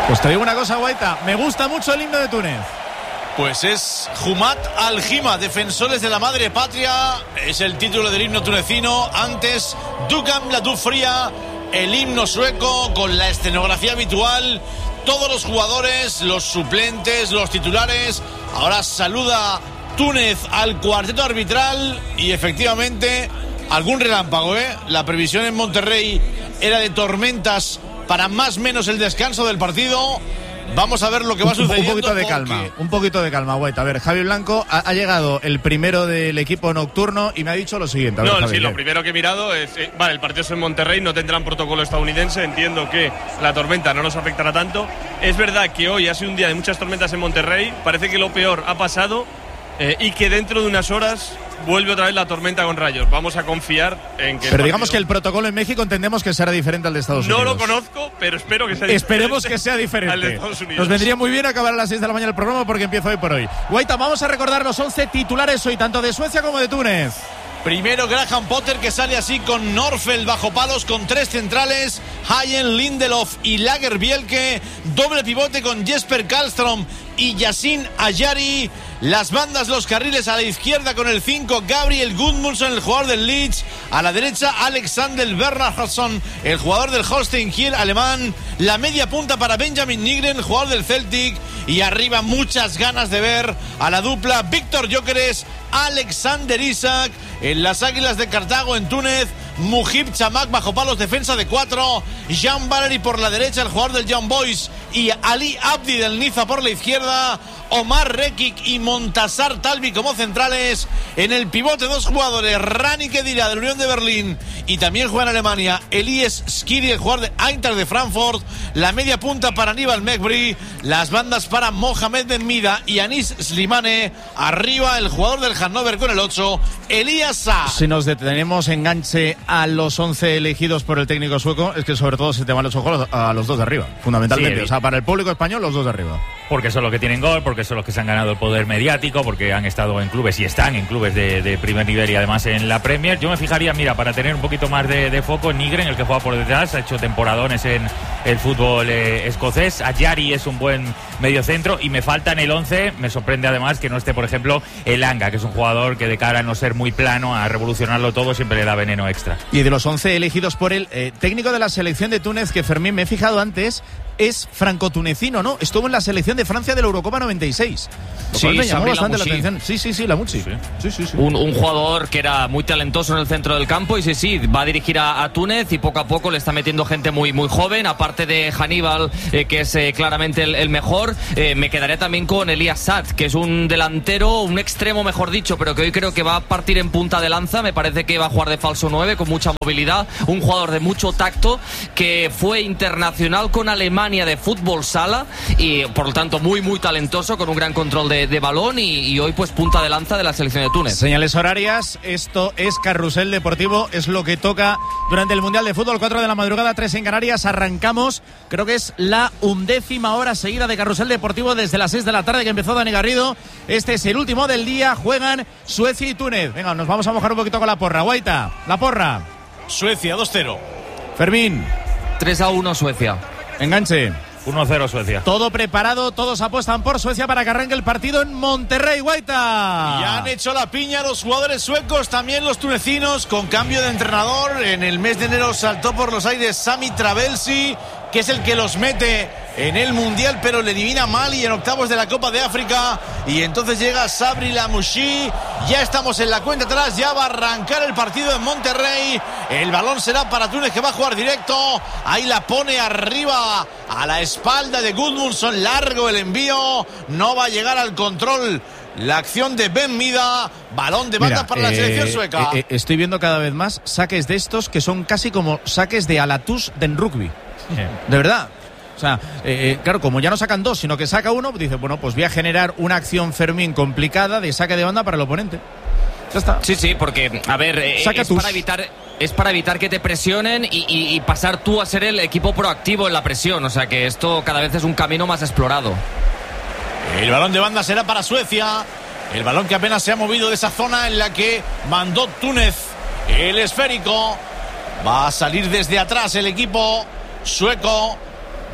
Pues te digo una cosa, Guaita, me gusta mucho el himno de Túnez. Pues es Jumat al-Hima, defensores de la madre patria, es el título del himno tunecino. Antes, Dukam la Dufria, el himno sueco con la escenografía habitual. Todos los jugadores, los suplentes, los titulares. Ahora saluda Túnez al cuarteto arbitral y efectivamente algún relámpago, ¿eh? La previsión en Monterrey era de tormentas para más o menos el descanso del partido. Vamos a ver lo que va sucediendo. Un poquito de calma, Guaita. A ver, Javi Blanco ha llegado el primero del equipo nocturno y me ha dicho lo siguiente. No, Javi, sí, lo primero que he mirado es, vale, el partido es en Monterrey, no tendrán protocolo estadounidense, entiendo que la tormenta no nos afectará tanto. Es verdad que hoy ha sido un día de muchas tormentas en Monterrey, parece que lo peor ha pasado y que dentro de unas horas vuelve otra vez la tormenta con rayos. Vamos a confiar en que... Pero digamos que el protocolo en México entendemos que será diferente al de Estados Unidos. No lo conozco, pero espero que sea diferente. Esperemos que sea diferente. Al de Estados Unidos. Nos vendría muy bien acabar a las 6 de la mañana el programa porque empieza hoy por hoy. Guaita, vamos a recordar los 11 titulares hoy, tanto de Suecia como de Túnez. Primero Graham Potter, que sale así con Norfeld bajo palos, con 3 centrales, Hayen, Lindelof y Lagerbielke. Doble pivote con Jesper Karlström y Yasin Ayari. Las bandas, los carriles: a la izquierda con el 5 Gabriel Gudmundsson, el jugador del Leeds; a la derecha Alexander Bernhardsson, el jugador del Holstein Kiel alemán; la media punta para Benjamin Nygren, el jugador del Celtic; y arriba muchas ganas de ver a la dupla Víctor Gyökeres, Alexander Isak. En las Águilas de Cartago, en Túnez, Mujib Chamak bajo palos, defensa de 4, Jean Valery por la derecha, el jugador del Young Boys, y Ali Abdi del Niza por la izquierda; Omar Rekik y Montasar Talbi como centrales. En el pivote, 2 jugadores: Rani Kedira del Unión de Berlín, y también juega en Alemania Elias Skiri, el jugador de Eintracht de Frankfurt. La media punta para Aníbal Mekbri, las bandas para Mohamed Ben Mida y Anis Slimane. Arriba el jugador del Hannover con el 8, Elías Sa. Si nos detenemos enganche a los 11 elegidos por el técnico sueco, es que sobre todo se te van los ojos a los 2 de arriba, fundamentalmente. Sí, o sea, para el público español, los 2 de arriba. Porque son los que tienen gol, porque son los que se han ganado el poder mediático, porque han estado en clubes y están en clubes de primer nivel y además en la Premier. Yo me fijaría, mira, para tener un poquito más de foco, en Nygren, el que juega por detrás, ha hecho temporadones en el fútbol escocés. Ayari es un buen mediocentro y me falta en el 11, me sorprende además que no esté, por ejemplo, Elanga, que es un jugador que de cara a no ser muy plano, a revolucionarlo todo, siempre le da veneno extra. Y de los 11 elegidos por el técnico de la selección de Túnez, que Fermín, me he fijado antes, es franco-tunecino, ¿no? Estuvo en la selección de Francia de la Eurocopa 96. Sí, me llamó bastante la Lamouchi. atención. Sí, Lamouchi. Sí. Un jugador que era muy talentoso en el centro del campo y sí, va a dirigir a Túnez y poco a poco le está metiendo gente muy, muy joven, aparte de Hannibal, que es claramente el mejor. Me quedaré también con Elías Saad, que es un delantero, un extremo mejor dicho, pero que hoy creo que va a partir en punta de lanza. Me parece que va a jugar de falso 9 con mucha movilidad, un jugador de mucho tacto, que fue internacional con Alemania de fútbol sala y por lo tanto muy, muy talentoso, con un gran control de balón y hoy pues punta de lanza de la selección de Túnez. Señales horarias, esto es Carrusel Deportivo, es lo que toca durante el Mundial de Fútbol, 4 de la madrugada, 3 en Canarias. Arrancamos, creo que es la 11ª hora seguida de Carrusel Deportivo desde las 6 de la tarde que empezó Dani Garrido. Este es el último del día, juegan Suecia y Túnez. Venga, nos vamos a mojar un poquito con la porra. Guaita, la porra. Suecia 2-0. Fermín. 3-1 Suecia. Enganche. 1-0 Suecia. Todo preparado, todos apuestan por Suecia para que arranque el partido en Monterrey, Guaita. Ya han hecho la piña los jugadores suecos, también los tunecinos, con cambio de entrenador. En el mes de enero saltó por los aires Sami Travelsi, que es el que los mete en el Mundial, pero le elimina Mali en octavos de la Copa de África. Y entonces llega Sabri Lamouchi. Ya estamos en la cuenta atrás, ya va a arrancar el partido en Monterrey. El balón será para Túnez, que va a jugar directo. Ahí la pone arriba a la espalda de Gudmundsson. Largo el envío, no va a llegar al control la acción de Ben Mida. Balón de banda para la selección sueca. Estoy viendo cada vez más saques de estos que son casi como saques de Alatus en rugby. De verdad. O sea, claro, como ya no sacan 2, sino que saca 1, dice, bueno, pues voy a generar una acción, Fermín, complicada de saque de banda para el oponente. Ya está. Sí, porque, a ver, es para evitar que te presionen y pasar tú a ser el equipo proactivo en la presión. O sea, que esto cada vez es un camino más explorado. El balón de banda será para Suecia. El balón que apenas se ha movido de esa zona en la que mandó Túnez. El esférico va a salir desde atrás el equipo sueco.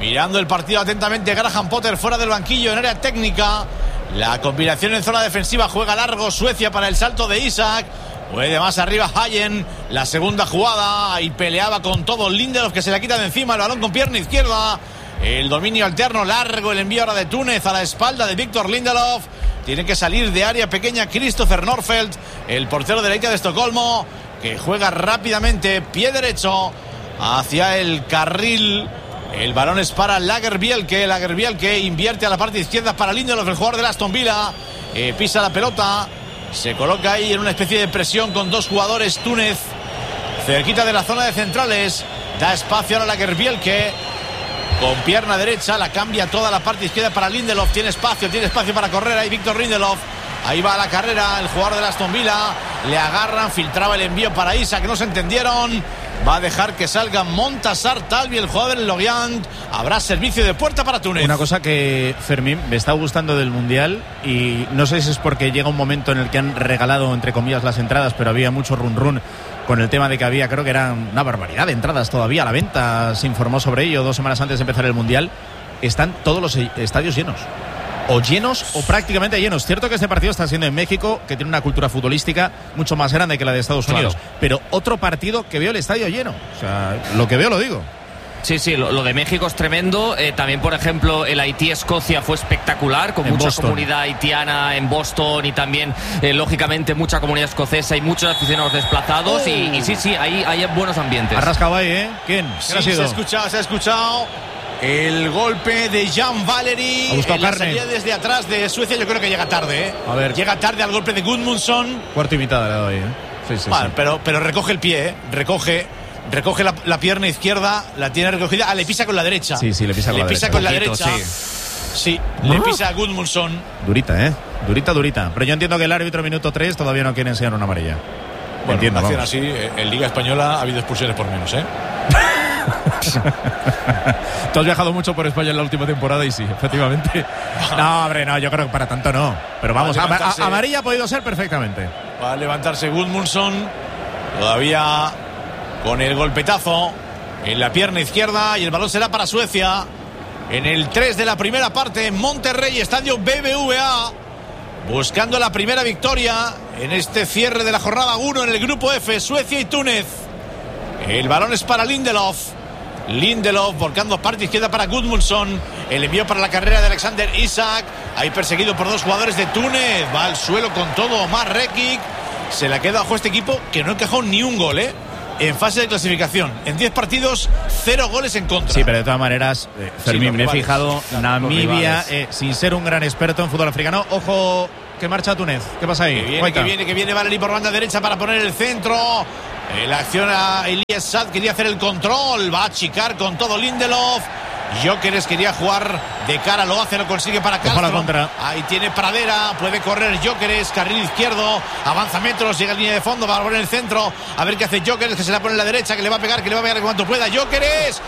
Mirando el partido atentamente Graham Potter fuera del banquillo en área técnica. La combinación en zona defensiva, juega largo Suecia para el salto de Isak. Puede más arriba Hayen, la segunda jugada, y peleaba con todo Lindelof, que se la quita de encima, el balón con pierna izquierda. El dominio alterno largo, el envío ahora de Túnez a la espalda de Victor Lindelof. Tiene que salir de área pequeña Christopher Norfeldt, el portero de la Ika de Estocolmo, que juega rápidamente, pie derecho, hacia el carril. El balón es para Lagerbielke invierte a la parte izquierda para Lindelof, el jugador de Aston Villa. Pisa la pelota, se coloca ahí en una especie de presión con dos jugadores. Túnez cerquita de la zona de centrales, da espacio ahora a Lagerbielke con pierna derecha, la cambia toda la parte izquierda para Lindelof. Tiene espacio para correr ahí Victor Lindelof. Ahí va a la carrera el jugador de Aston Villa, le agarran, filtraba el envío para Isak, que no se entendieron. Va a dejar que salga Montassar Talvi, el jugador del Lorient. Habrá servicio de puerta para Túnez. Una cosa que, Fermín, me está gustando del Mundial, y no sé si es porque llega un momento en el que han regalado, entre comillas, las entradas, pero había mucho run con el tema de que había, creo que eran una barbaridad de entradas todavía a la venta. Se informó sobre ello 2 semanas antes de empezar el Mundial. Están todos los estadios llenos. O llenos o prácticamente llenos. Cierto que este partido está siendo en México, que tiene una cultura futbolística mucho más grande que la de Estados Unidos. Pero otro partido que veo el estadio lleno. O sea, lo que veo lo digo. Sí, lo de México es tremendo. También, por ejemplo, el Haití-Escocia fue espectacular, con mucha comunidad haitiana en Boston, y también, lógicamente, mucha comunidad escocesa y muchos aficionados desplazados. Y sí, hay buenos ambientes. Ha rascado ahí, ¿eh? ¿Quién? Sí, se ha escuchado. El golpe de Jan Valery en la salida desde atrás de Suecia. Yo creo que llega tarde, ¿eh? A ver. Llega tarde al golpe de Gudmundsson. Cuarto y mitad le doy, ¿eh? Sí. Vale, pero recoge el pie, ¿eh? Recoge la pierna izquierda, la tiene recogida. Le pisa con la derecha. Sí, le pisa con la derecha. Sí, le pisa a Gudmundsson. Durita, ¿eh? Durita. Pero yo entiendo que el árbitro minuto 3 todavía no quiere enseñar una amarilla. Bueno, entiendo, así, en Liga Española ha habido expulsiones por menos, ¿eh? Tú has viajado mucho por España en la última temporada y sí, efectivamente. No, hombre, no, yo creo que para tanto no. Pero vamos, amarilla ha podido ser perfectamente. Va a levantarse Gudmundsson, todavía con el golpetazo en la pierna izquierda, y el balón será para Suecia. En el 3 de la primera parte, Monterrey, estadio BBVA, buscando la primera victoria en este cierre de la jornada 1 en el grupo F, Suecia y Túnez. El balón es para Lindelof, volcando parte izquierda para Gudmundsson. El envío para la carrera de Alexander Isak, ahí perseguido por dos jugadores de Túnez. Va al suelo con todo Omar Rekik. Se la queda bajo este equipo, que no encajó ni un gol, en fase de clasificación. En 10 partidos, 0 goles en contra. Sí, pero de todas maneras, Fermín, me he fijado, Namibia, sin ser un gran experto en fútbol africano, ojo que marcha Túnez. ¿Qué pasa ahí? Que viene Valery por banda derecha para poner el centro. La acción a Elias Sad, quería hacer el control, va a achicar con todo Lindelof. Gyökeres quería jugar de cara, lo consigue para Castro. Ahí tiene Pradera, puede correr Gyökeres, carril izquierdo, avanza metros, llega a línea de fondo, va a poner el centro, a ver qué hace Gyökeres, que se la pone en la derecha, que le va a pegar en cuanto pueda. Gyökeres,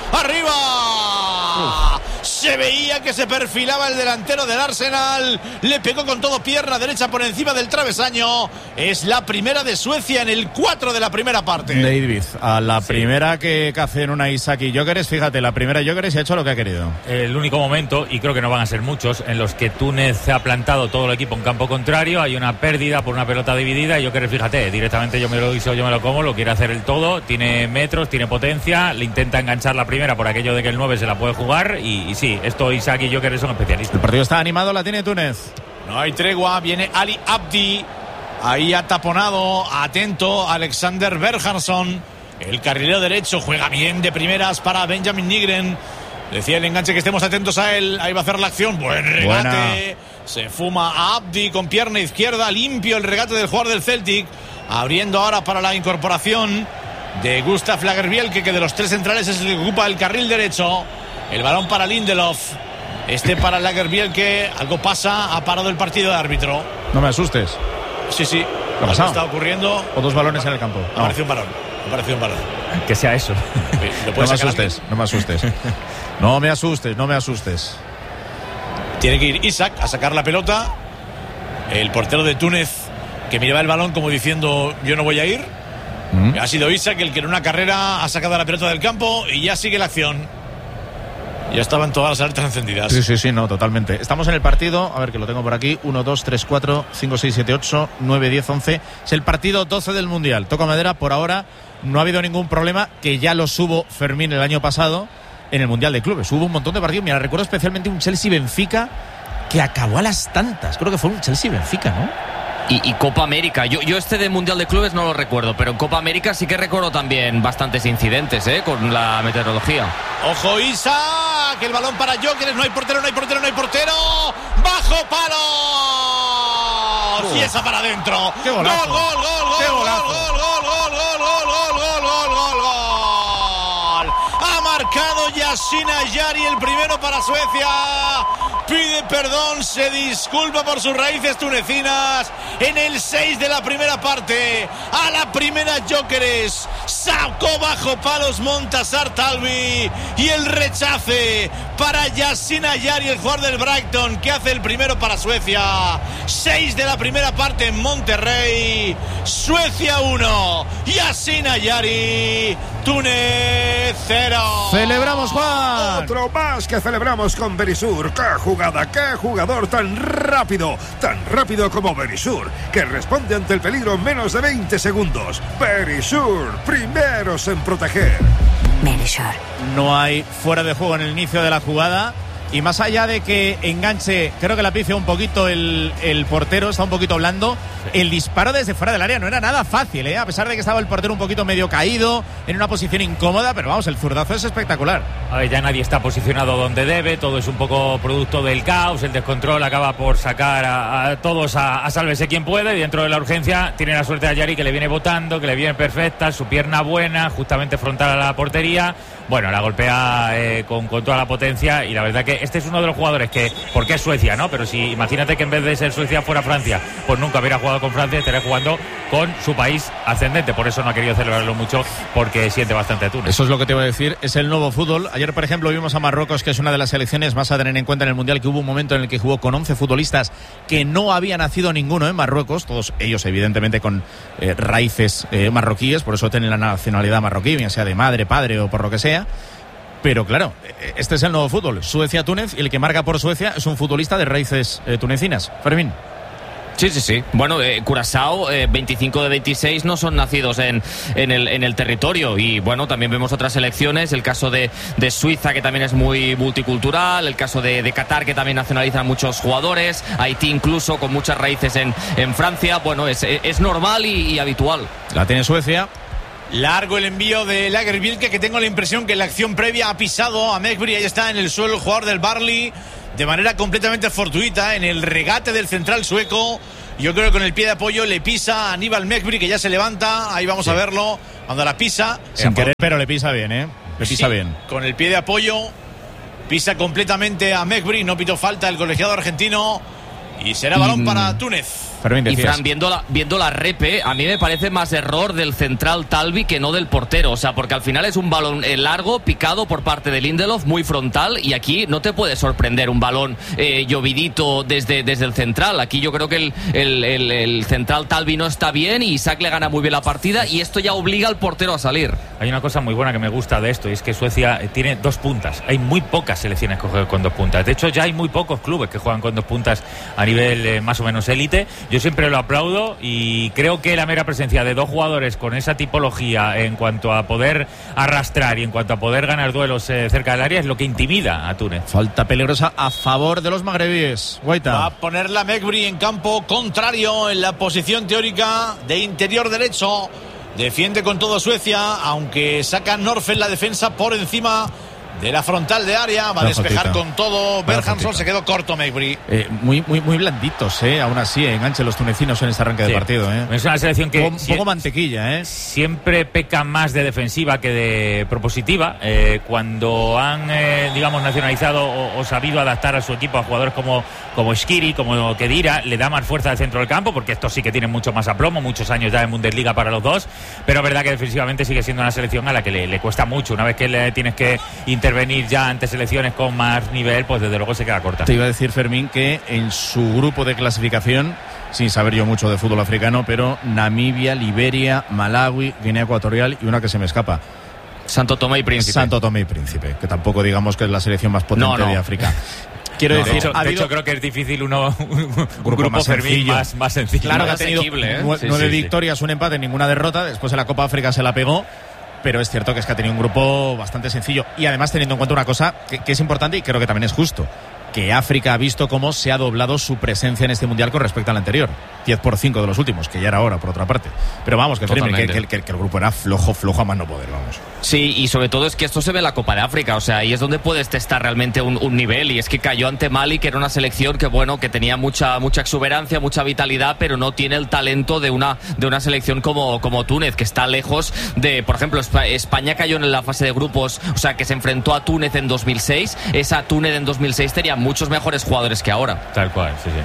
arriba. Se veía que se perfilaba el delantero del Arsenal, le pegó con todo, pierna derecha por encima del travesaño. Es la primera de Suecia en el 4 de la primera parte. David, a la primera que hacen una Isak y Gyökeres, fíjate, la primera Gyökeres ha hecho lo que ha querido. El único momento, y creo que no van a ser muchos, en los que Túnez se ha plantado todo el equipo en campo contrario, hay una pérdida por una pelota dividida, y Gyökeres, fíjate, directamente yo me lo como, lo quiere hacer el todo, tiene metros, tiene potencia, le intenta enganchar la primera por aquello de que el 9 se la puede jugar, y sí, esto Isak y Gyökeres son especialistas. El partido está animado, la tiene Túnez. No hay tregua, viene Ali Abdi, ahí ha taponado, atento Alexander Berhansson, el carrilero derecho, juega bien de primeras para Benjamin Nygren. Decía el enganche que estemos atentos a él. Ahí va a hacer la acción. Buen regate. Buena. Se fuma a Abdi con pierna izquierda. Limpio el regate del jugador del Celtic. Abriendo ahora para la incorporación de Gustav Lagerbielke, que de los 3 centrales es el que ocupa el carril derecho. El balón para Lindelof. Para Lagerbielke. Algo pasa. Ha parado el partido de árbitro. No me asustes. Sí. ¿Qué ha pasado? Está ocurriendo. O 2 balones en el campo. Ha aparecido un balón. Que sea eso. No me asustes. No me asustes. Tiene que ir Isak a sacar la pelota. El portero de Túnez, que miraba el balón como diciendo yo no voy a ir. Ha sido Isak el que en una carrera ha sacado la pelota del campo, y ya sigue la acción. Ya estaban todas las alertas encendidas. Sí, no, totalmente. Estamos en el partido, a ver que lo tengo por aquí, 1, 2, 3, 4, 5, 6, 7, 8, 9, 10, 11. Es el partido 12 del Mundial. Toca madera, por ahora no ha habido ningún problema, que ya lo hubo Fermín el año pasado en el Mundial de Clubes. Hubo un montón de partidos, mira, recuerdo especialmente un Chelsea-Benfica que acabó a las tantas. Creo que fue un Chelsea-Benfica, ¿no? Y Copa América, yo este de Mundial de Clubes no lo recuerdo, pero en Copa América sí que recuerdo también bastantes incidentes, con la meteorología. Ojo Isa, que el balón para Gyökeres, no hay portero, bajo palo. Y esa para adentro. ¡Qué golazo! Gol. ¡Qué golazo! Gol. Ha marcado Yasin Ayari, el primero para Suecia. Pide perdón, se disculpa por sus raíces tunecinas. En el 6 de la primera parte, a la primera Gyökeres sacó bajo palos Montassar Talbi y el rechace para Yasin Ayari, el jugador del Brighton, que hace el primero para Suecia. 6 de la primera parte en Monterrey. Suecia 1, Yasin Ayari, Túnez 0. ¡Celebramos, Juan! Otro más que celebramos con Berisur. ¡Qué jugada, qué jugador tan rápido como Berisur, que responde ante el peligro en menos de 20 segundos! Berisur, primeros en proteger. Berisur. No hay fuera de juego en el inicio de la jugada. Y más allá de que enganche, creo que la pifia un poquito el portero, está un poquito blando. El disparo desde fuera del área no era nada fácil, a pesar de que estaba el portero un poquito medio caído, en una posición incómoda, pero vamos, el zurdazo es espectacular. A ver, ya nadie está posicionado donde debe, todo es un poco producto del caos, el descontrol acaba por sacar a todos a sálvese quien puede, y dentro de la urgencia tiene la suerte de Ayari, que le viene botando, que le viene perfecta, su pierna buena, justamente frontal a la portería. Bueno, la golpea con toda la potencia, y la verdad que este es uno de los jugadores que, porque es Suecia, ¿no? Pero si imagínate que en vez de ser Suecia fuera Francia, pues nunca hubiera jugado con Francia, estaría jugando con su país ascendente. Por eso no ha querido celebrarlo mucho, porque siente bastante a Túnez. Eso es lo que te iba a decir, es el nuevo fútbol. Ayer, por ejemplo, vimos a Marruecos, que es una de las selecciones más a tener en cuenta en el Mundial, que hubo un momento en el que jugó con 11 futbolistas que no había nacido ninguno en Marruecos, todos ellos evidentemente con raíces marroquíes, por eso tienen la nacionalidad marroquí, bien sea de madre, padre o por lo que sea. Pero claro, este es el nuevo fútbol, Suecia-Túnez, y el que marca por Suecia es un futbolista de raíces tunecinas. Fermín. Sí. Bueno, Curazao, 25 de 26 no son nacidos en el territorio. Y bueno, también vemos otras selecciones, el caso de Suiza, que también es muy multicultural, el caso de Qatar, que también nacionalizan muchos jugadores, Haití incluso, con muchas raíces en Francia. Bueno, es normal y habitual. La tiene Suecia. Largo el envío de Lagerbielke, que tengo la impresión que en la acción previa ha pisado a Mejbri. Ahí está en el suelo el jugador del Burnley, de manera completamente fortuita, en el regate del central sueco. Yo creo que con el pie de apoyo le pisa a Aníbal Mejbri, que ya se levanta. Ahí vamos a verlo cuando la pisa. Sin querer, pero le pisa bien, Le pisa bien. Con el pie de apoyo pisa completamente a Mejbri. No pitó falta el colegiado argentino. Y será balón para Túnez. Y Fran, viendo la repe, a mí me parece más error del central Talbi que no del portero. O sea, porque al final es un balón largo, picado por parte de Lindelof, muy frontal. Y aquí no te puede sorprender un balón llovidito desde el central. Aquí yo creo que el central Talbi no está bien y Isaac le gana muy bien la partida. Y esto ya obliga al portero a salir. Hay una cosa muy buena que me gusta de esto, y es que Suecia tiene 2 puntas. Hay muy pocas selecciones que juegan con 2 puntas. De hecho, ya hay muy pocos clubes que juegan con 2 puntas a nivel más o menos élite. Yo siempre lo aplaudo, y creo que la mera presencia de 2 jugadores con esa tipología en cuanto a poder arrastrar y en cuanto a poder ganar duelos cerca del área es lo que intimida a Túnez. Falta peligrosa a favor de los magrebíes. Guaita. Va a poner la Mejbri en campo contrario, en la posición teórica de interior derecho. Defiende con todo Suecia, aunque saca Norfeld la defensa por encima de la frontal de área. Va a despejar con todo Berhansson. Se quedó corto Mejbri. Muy blanditos, aún así enganche los tunecinos en este arranque de partido. Es una selección que un poco mantequilla, siempre peca más de defensiva que de propositiva. Cuando han digamos nacionalizado o sabido adaptar a su equipo a jugadores como Škiri, como Khedira, le da más fuerza al centro del campo, porque estos sí que tienen mucho más aplomo, muchos años ya en Bundesliga para los dos. Pero es verdad que defensivamente sigue siendo una selección a la que le cuesta mucho. Una vez que le tienes que intervenir ya ante selecciones con más nivel, pues desde luego se queda corta. Te iba a decir, Fermín, que en su grupo de clasificación, sin saber yo mucho de fútbol africano, pero Namibia, Liberia, Malawi, Guinea Ecuatorial y una que se me escapa. Santo Tomé y Príncipe. Santo Tomé y Príncipe, que tampoco digamos que es la selección más potente de África. Quiero decir, de hecho, creo que es difícil un grupo más Fermín sencillo. más sencillo. Claro que ha tenido 9 victorias, un empate, ninguna derrota. Después en la Copa África se la pegó. Pero es cierto que es que ha tenido un grupo bastante sencillo. Y además teniendo en cuenta una cosa que es importante y creo que también es justo. Que África ha visto cómo se ha doblado su presencia en este Mundial con respecto al anterior. 10 por 5 de los últimos, que ya era hora, por otra parte. Pero vamos, que el grupo era flojo a más no poder, vamos. Sí, y sobre todo es que esto se ve en la Copa de África, o sea, ahí es donde puedes testar realmente un nivel, y es que cayó ante Mali, que era una selección que, bueno, que tenía mucha exuberancia, mucha vitalidad, pero no tiene el talento de una selección como Túnez, que está lejos de, por ejemplo, España cayó en la fase de grupos, o sea, que se enfrentó a Túnez en 2006, esa Túnez en 2006 tenía muchos mejores jugadores que ahora. Tal cual, sí.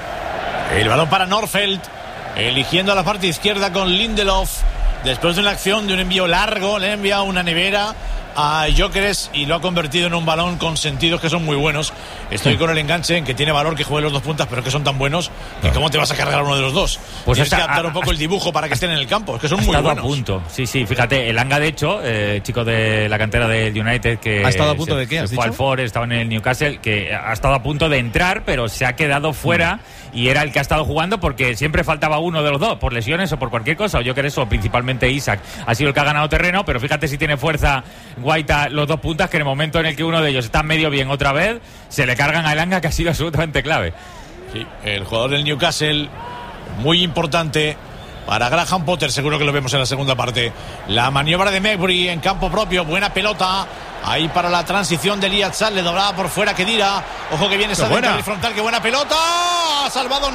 El balón para Norfeldt, eligiendo a la parte izquierda con Lindelof. Después de una acción, de un envío largo, le ha enviado una nevera a Gyökeres y lo ha convertido en un balón con sentidos que son muy buenos. Estoy con el enganche en que tiene valor que juegue los dos puntas, pero que son tan buenos que cómo te vas a cargar a uno de los dos. Pues tienes que adaptar un poco el dibujo para que estén en el campo, es que son muy buenos. A punto. Sí, fíjate, Elanga, de hecho, chico de la cantera del United, que ¿ha estado a punto de qué? Se fue al Forest, estaba en el Newcastle, que ha estado a punto de entrar, pero se ha quedado fuera y era el que ha estado jugando porque siempre faltaba uno de los dos, por lesiones o por cualquier cosa, o Gyökeres o principalmente Isak. Ha sido el que ha ganado terreno, pero fíjate si tiene fuerza Guaita, los dos puntas, que en el momento en el que uno de ellos está medio bien otra vez, se le cargan a Elanga, que ha sido absolutamente clave. Sí, el jugador del Newcastle, muy importante para Graham Potter, seguro que lo vemos en la segunda parte. La maniobra de Mejbri en campo propio, buena pelota. Ahí para la transición de Liatzal, le doblaba por fuera Kedira. Ojo que viene esa central frontal, qué buena pelota. Ha salvado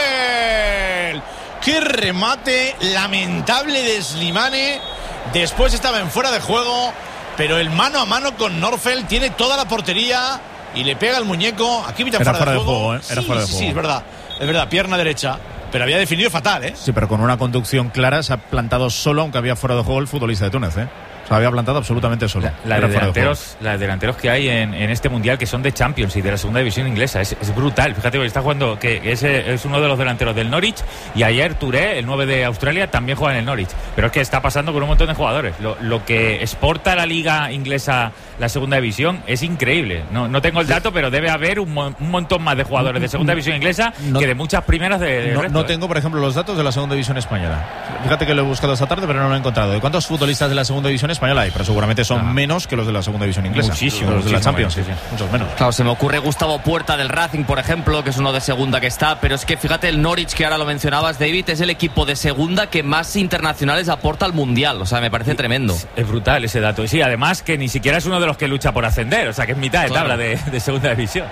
Norfeldt. Qué remate lamentable de Slimane. Después estaba en fuera de juego, pero el mano a mano con Norfeldt tiene toda la portería y le pega al muñeco. Aquí pita fuera de juego. Era fuera de juego. Sí, es verdad, pierna derecha. Pero había definido fatal, ¿eh? Sí, pero con una conducción clara se ha plantado solo, aunque había fuera de juego el futbolista de Túnez, ¿eh? O sea, había plantado absolutamente solo. La de delanteros que hay en este Mundial, que son de Champions y de la segunda división inglesa, es brutal. Fíjate, que está jugando, que es uno de los delanteros del Norwich, y ayer Touré, el 9 de Australia, también juega en el Norwich. Pero es que está pasando con un montón de jugadores. Lo que exporta la liga inglesa, la segunda división, es increíble. No tengo el dato, pero debe haber un montón más de jugadores de segunda división inglesa que de muchas primeras de resto, No tengo, por ejemplo, los datos de la segunda división española. Fíjate que lo he buscado esta tarde, pero no lo he encontrado. ¿De cuántos futbolistas de la segunda división española hay? Pero seguramente son menos que los de la segunda división inglesa. Muchísimo. Los de la Champions, menos, sí. Muchos menos. Claro, se me ocurre Gustavo Puerta del Racing, por ejemplo, que es uno de segunda que está, pero es que fíjate, el Norwich, que ahora lo mencionabas, David, es el equipo de segunda que más internacionales aporta al Mundial. O sea, me parece tremendo. Es brutal ese dato. Y sí, además que ni siquiera es uno de los que lucha por ascender, o sea, que es mitad de tabla de segunda división.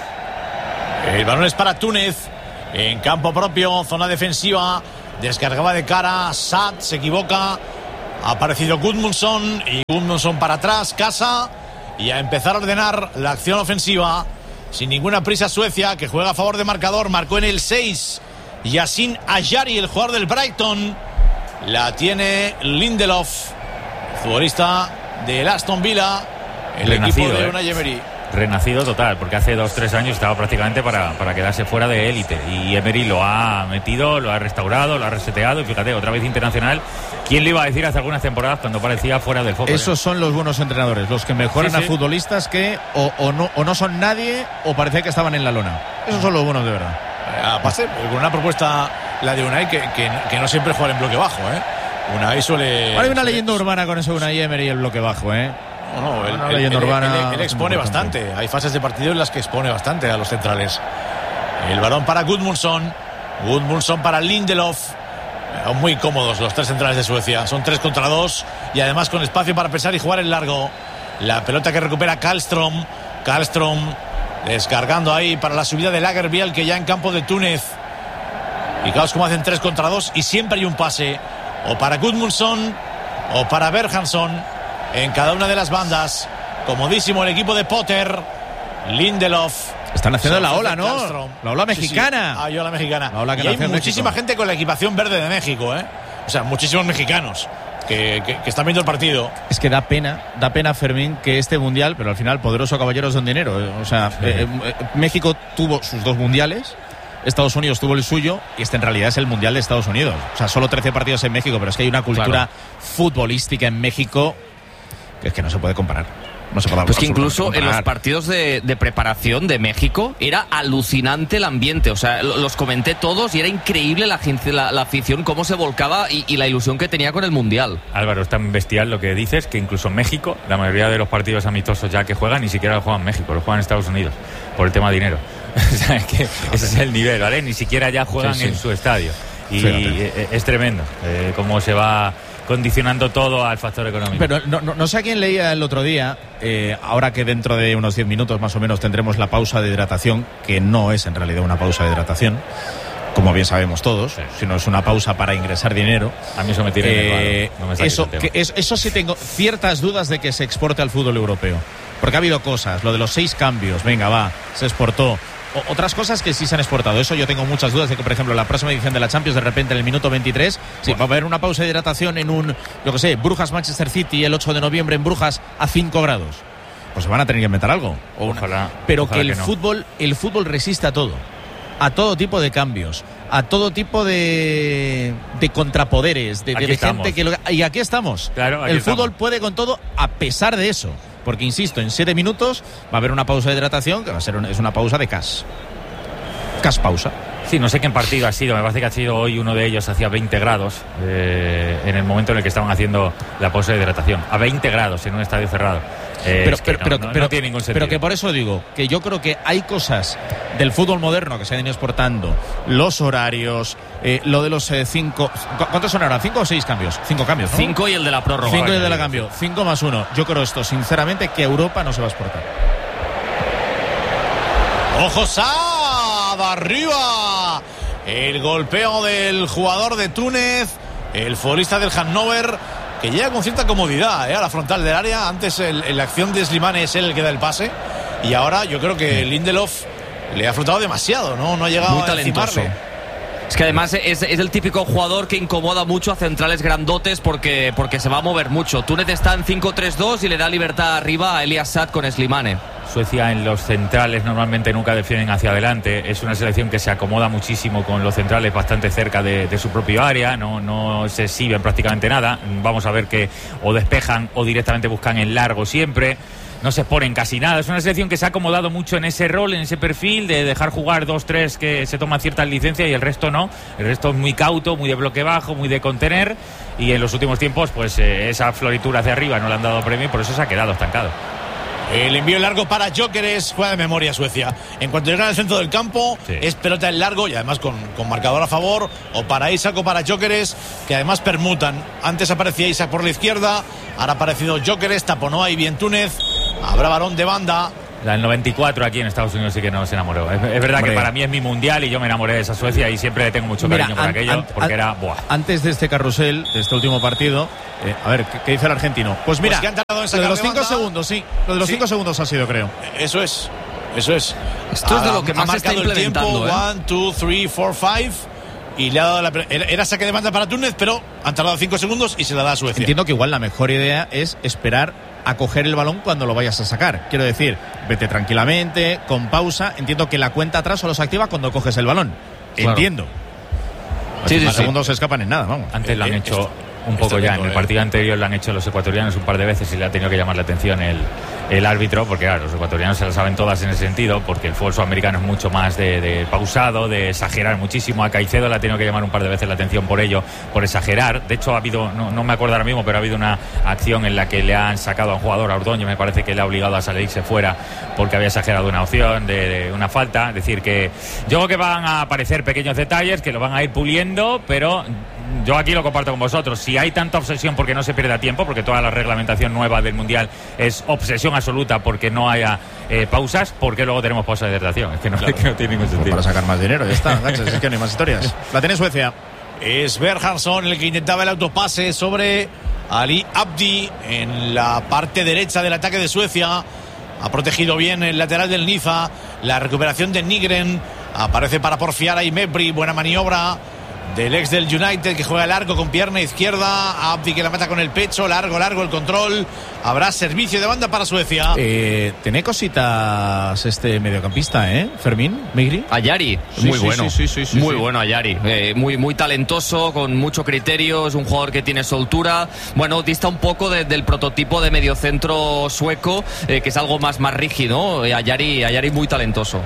El balón es para Túnez, en campo propio, zona defensiva, descargaba de cara, Sad se equivoca, ha aparecido Gudmundsson y Gudmundsson para atrás, Casa, y a empezar a ordenar la acción ofensiva sin ninguna prisa. Suecia, que juega a favor de marcador, marcó en el 6 Yasin Ayari, el jugador del Brighton. La tiene Lindelof, futbolista del Aston Villa, el equipo de Unai Emery. Renacido total, porque hace 2-3 años estaba prácticamente para quedarse fuera de élite, y Emery lo ha metido, lo ha restaurado, lo ha reseteado, y fíjate, otra vez internacional. ¿Quién le iba a decir hace algunas temporadas cuando parecía fuera del foco? Esos son los buenos entrenadores, los que mejoran a futbolistas que o no son nadie o parecía que estaban en la lona. Esos son los buenos de verdad. Aparte, con una propuesta, la de Unai, que no siempre juega en bloque bajo, ¿eh? Unai suele... Hay una leyenda urbana con eso de Unai Emery y el bloque bajo, ¿eh? No, él expone bastante. Hay fases de partido en las que expone bastante a los centrales. El balón para Gudmundsson para Lindelof. Muy cómodos los tres centrales de Suecia. Son 3 contra 2 y además con espacio para pensar y jugar en largo. La pelota que recupera Karlström descargando ahí para la subida de Lagerbielke, que ya en campo de Túnez. Fijaos cómo hacen 3 contra 2 y siempre hay un pase o para Gudmundsson o para Berghansson en cada una de las bandas. Comodísimo el equipo de Potter. Lindelof. Están haciendo la ola, ¿no? Karlström. La ola mexicana. Sí. La mexicana. La ola que y hay nació muchísima gente con la equipación verde de México, ¿eh? O sea, muchísimos mexicanos que están viendo el partido. Es que da pena, Fermín, que este mundial, pero al final poderoso caballero son dinero. O sea, México tuvo sus 2 mundiales, Estados Unidos tuvo el suyo, y este en realidad es el mundial de Estados Unidos. O sea, solo 13 partidos en México, pero es que hay una cultura futbolística en México es que no se puede comparar. No se puede Pues que incluso comparar. en los partidos de preparación de México era alucinante el ambiente. O sea, los comenté todos y era increíble la afición, cómo se volcaba y la ilusión que tenía con el Mundial. Álvaro, es tan bestial lo que dices que incluso en México, la mayoría de los partidos amistosos ya que juegan, ni siquiera lo juegan en México, lo juegan en Estados Unidos, por el tema de dinero. O sea, es que ese es el nivel, ¿vale? Ni siquiera ya juegan en su estadio. Y es tremendo cómo se va condicionando todo al factor económico. Pero no sé a quién leía el otro día, ahora que dentro de unos 10 minutos más o menos tendremos la pausa de hidratación, que no es en realidad una pausa de hidratación, como bien sabemos todos, sino es una pausa para ingresar dinero. A mí eso me tiene no me eso sí tengo ciertas dudas de que se exporte al fútbol europeo, porque ha habido cosas, lo de los 6 cambios, venga va, se exportó. Otras cosas que sí se han exportado. Eso yo tengo muchas dudas de que, por ejemplo, la próxima edición de la Champions, de repente en el minuto 23, va a haber una pausa de hidratación en un, Brujas-Manchester City el 8 de noviembre en Brujas a 5 grados. Pues se van a tener que inventar algo. Pero que el fútbol resiste a todo tipo de cambios, a todo tipo de contrapoderes, de gente que... Y aquí estamos. Claro, el fútbol puede con todo a pesar de eso. Porque, insisto, en 7 minutos va a haber una pausa de hidratación que va a ser es una pausa de cas pausa. Sí, no sé qué partido ha sido, me parece que ha sido hoy uno de ellos hacia 20 grados en el momento en el que estaban haciendo la pausa de hidratación, a 20 grados en un estadio cerrado. Pero no tiene ningún sentido. Pero que por eso digo que yo creo que hay cosas del fútbol moderno que se han ido exportando, los horarios, lo de los 5. ¿Cuántos son ahora? ¿5 o 6 cambios? 5 cambios, ¿no? 5 y el de la prórroga. 5 y el de la cambio. 5 más 1. Yo creo esto, sinceramente, que a Europa no se va a exportar. ¡Ojo, Saad! ¡Arriba! El golpeo del jugador de Túnez, el futbolista del Hannover, que llega con cierta comodidad a la frontal del área. Antes en la acción de Slimane es él el que da el pase, y ahora yo creo que Lindelof le ha afrontado demasiado, no ha llegado a encimarle. Es que además es el típico jugador que incomoda mucho a centrales grandotes porque se va a mover mucho. Túnez está en 5-3-2 y le da libertad arriba a Elias Saad con Slimane. Suecia en los centrales normalmente nunca defienden hacia adelante. Es una selección que se acomoda muchísimo con los centrales bastante cerca de su propio área. No se exhiben prácticamente nada. Vamos a ver que o despejan o directamente buscan el largo siempre. No se ponen casi nada. Es una selección que se ha acomodado mucho en ese rol, en ese perfil de dejar jugar 2-3 que se toman ciertas licencias y el resto no. El resto es muy cauto, muy de bloque bajo, muy de contener, y en los últimos tiempos pues esa floritura hacia arriba no le han dado premio y por eso se ha quedado estancado. El envío largo para Gyökeres, juega de memoria Suecia. En cuanto llega al centro del campo, es pelota en largo y además con marcador a favor, o para Isaac o para Gyökeres, que además permutan. Antes aparecía Isaac por la izquierda, ahora ha aparecido Gyökeres, taponó ahí bien Túnez. Habrá balón de banda. El 94 aquí en Estados Unidos sí que nos enamoró. Es verdad que para mí es mi mundial y yo me enamoré de esa Suecia y siempre le tengo mucho cariño por aquello, porque era... ¡buah! Antes de este carrusel, de este último partido, a ver, ¿qué dice el argentino? Pues mira, pues lo de los 5 segundos, lo de los 5 segundos ha sido, creo. Eso es. Esto es de lo que más se está implementando. 1, 2, 3, 4, 5. Y le ha dado era saque de banda para Túnez, pero han tardado 5 segundos y se la da a Suecia. Entiendo que igual la mejor idea es esperar a coger el balón cuando lo vayas a sacar. Quiero decir, vete tranquilamente, con pausa. Entiendo que la cuenta atrás solo se activa cuando coges el balón. Claro. Entiendo. Sí. Segundos se escapan en nada, vamos. Antes lo han hecho un poco ya. En el partido anterior lo han hecho los ecuatorianos un par de veces y le ha tenido que llamar la atención el árbitro, porque claro, los ecuatorianos se lo saben todas en ese sentido, porque el fútbol sudamericano es mucho más de pausado, de exagerar muchísimo. A Caicedo le ha tenido que llamar un par de veces la atención por ello, por exagerar. De hecho ha habido, no me acuerdo ahora mismo, pero ha habido una acción en la que le han sacado a un jugador, a Ordóñez, me parece que le ha obligado a salirse fuera porque había exagerado una opción de una falta. Es decir, que yo creo que van a aparecer pequeños detalles que lo van a ir puliendo, pero yo aquí lo comparto con vosotros. Si hay tanta obsesión porque no se pierda tiempo, porque toda la reglamentación nueva del Mundial es obsesión absoluta porque no haya pausas, porque luego tenemos pausa de hidratación. Es que no, claro, que no tiene ningún sentido. Para sacar más dinero, ya está. Es que no hay más historias. La tiene Suecia. Es Berhansson el que intentaba el autopase sobre Ali Abdi en la parte derecha del ataque de Suecia. Ha protegido bien el lateral del Niza. La recuperación de Nygren. Aparece para porfiar ahí Mepri. Buena maniobra del ex del United, que juega largo con pierna izquierda. Abdi que la mata con el pecho, largo el control. Habrá servicio de banda para Suecia. Tiene cositas este mediocampista, Fermín, Migri. Ayari, Sí, muy bueno. Sí, muy bueno Ayari. Muy talentoso, con mucho criterio. Es un jugador que tiene soltura. Bueno, dista un poco del prototipo de mediocentro sueco, que es algo más rígido. Ayari muy talentoso.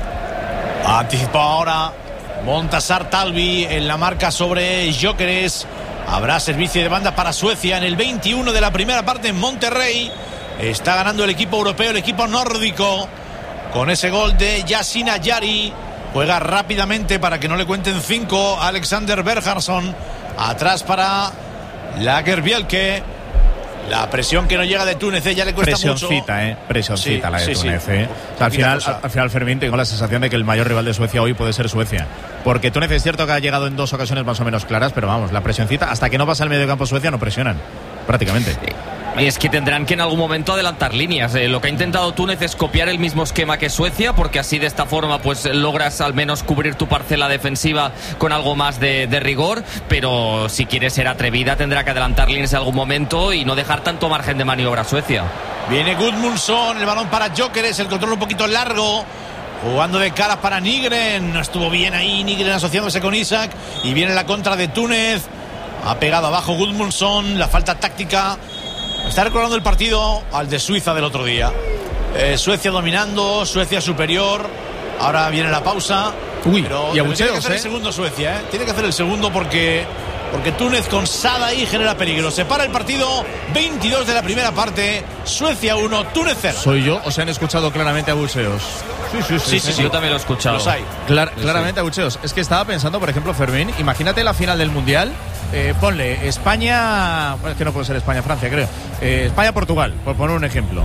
Anticipó ahora Montasar Talvi en la marca sobre Gyökeres. Habrá servicio de banda para Suecia en el 21 de la primera parte en Monterrey. Está ganando el equipo europeo, el equipo nórdico, con ese gol de Yasin Ayari. Juega rápidamente para que no le cuenten 5 Alexander Bergharsson. Atrás para Lagerbielke. La presión que no llega de Túnez, ya le cuesta Presioncita, mucho. Presioncita la de Túnez, sí. O sea, al final, Fermín, tengo la sensación de que el mayor rival de Suecia hoy puede ser Suecia. Porque Túnez es cierto que ha llegado en 2 ocasiones más o menos claras, pero vamos, la presioncita, hasta que no pasa el medio campo Suecia, no presionan, prácticamente. Es que tendrán que en algún momento adelantar líneas. Lo que ha intentado Túnez es copiar el mismo esquema que Suecia, porque así de esta forma pues logras al menos cubrir tu parcela defensiva con algo más de rigor, pero si quiere ser atrevida tendrá que adelantar líneas en algún momento y no dejar tanto margen de maniobra a Suecia. Viene Gudmundsson, el balón para Gyökeres, el control un poquito largo, jugando de cara para Nygren. No estuvo bien ahí Nygren asociándose con Isak, y viene la contra de Túnez. Ha pegado abajo Gudmundsson, la falta táctica. Está recordando el partido al de Suiza del otro día. Suecia dominando, Suecia superior. Ahora viene la pausa. Pero y abucheos, tiene que hacer el segundo Suecia, Tiene que hacer el segundo porque Túnez con Sada ahí genera peligro. Se para el partido, 22 de la primera parte. Suecia 1, Túnez 0. ¿Soy yo o se han escuchado claramente abucheos? Sí, yo también lo he escuchado. Los hay. Claramente abucheos. Es que estaba pensando, por ejemplo, Fermín, imagínate la final del Mundial. Ponle España, bueno, es que no puede ser España-Francia, creo. España-Portugal, por poner un ejemplo.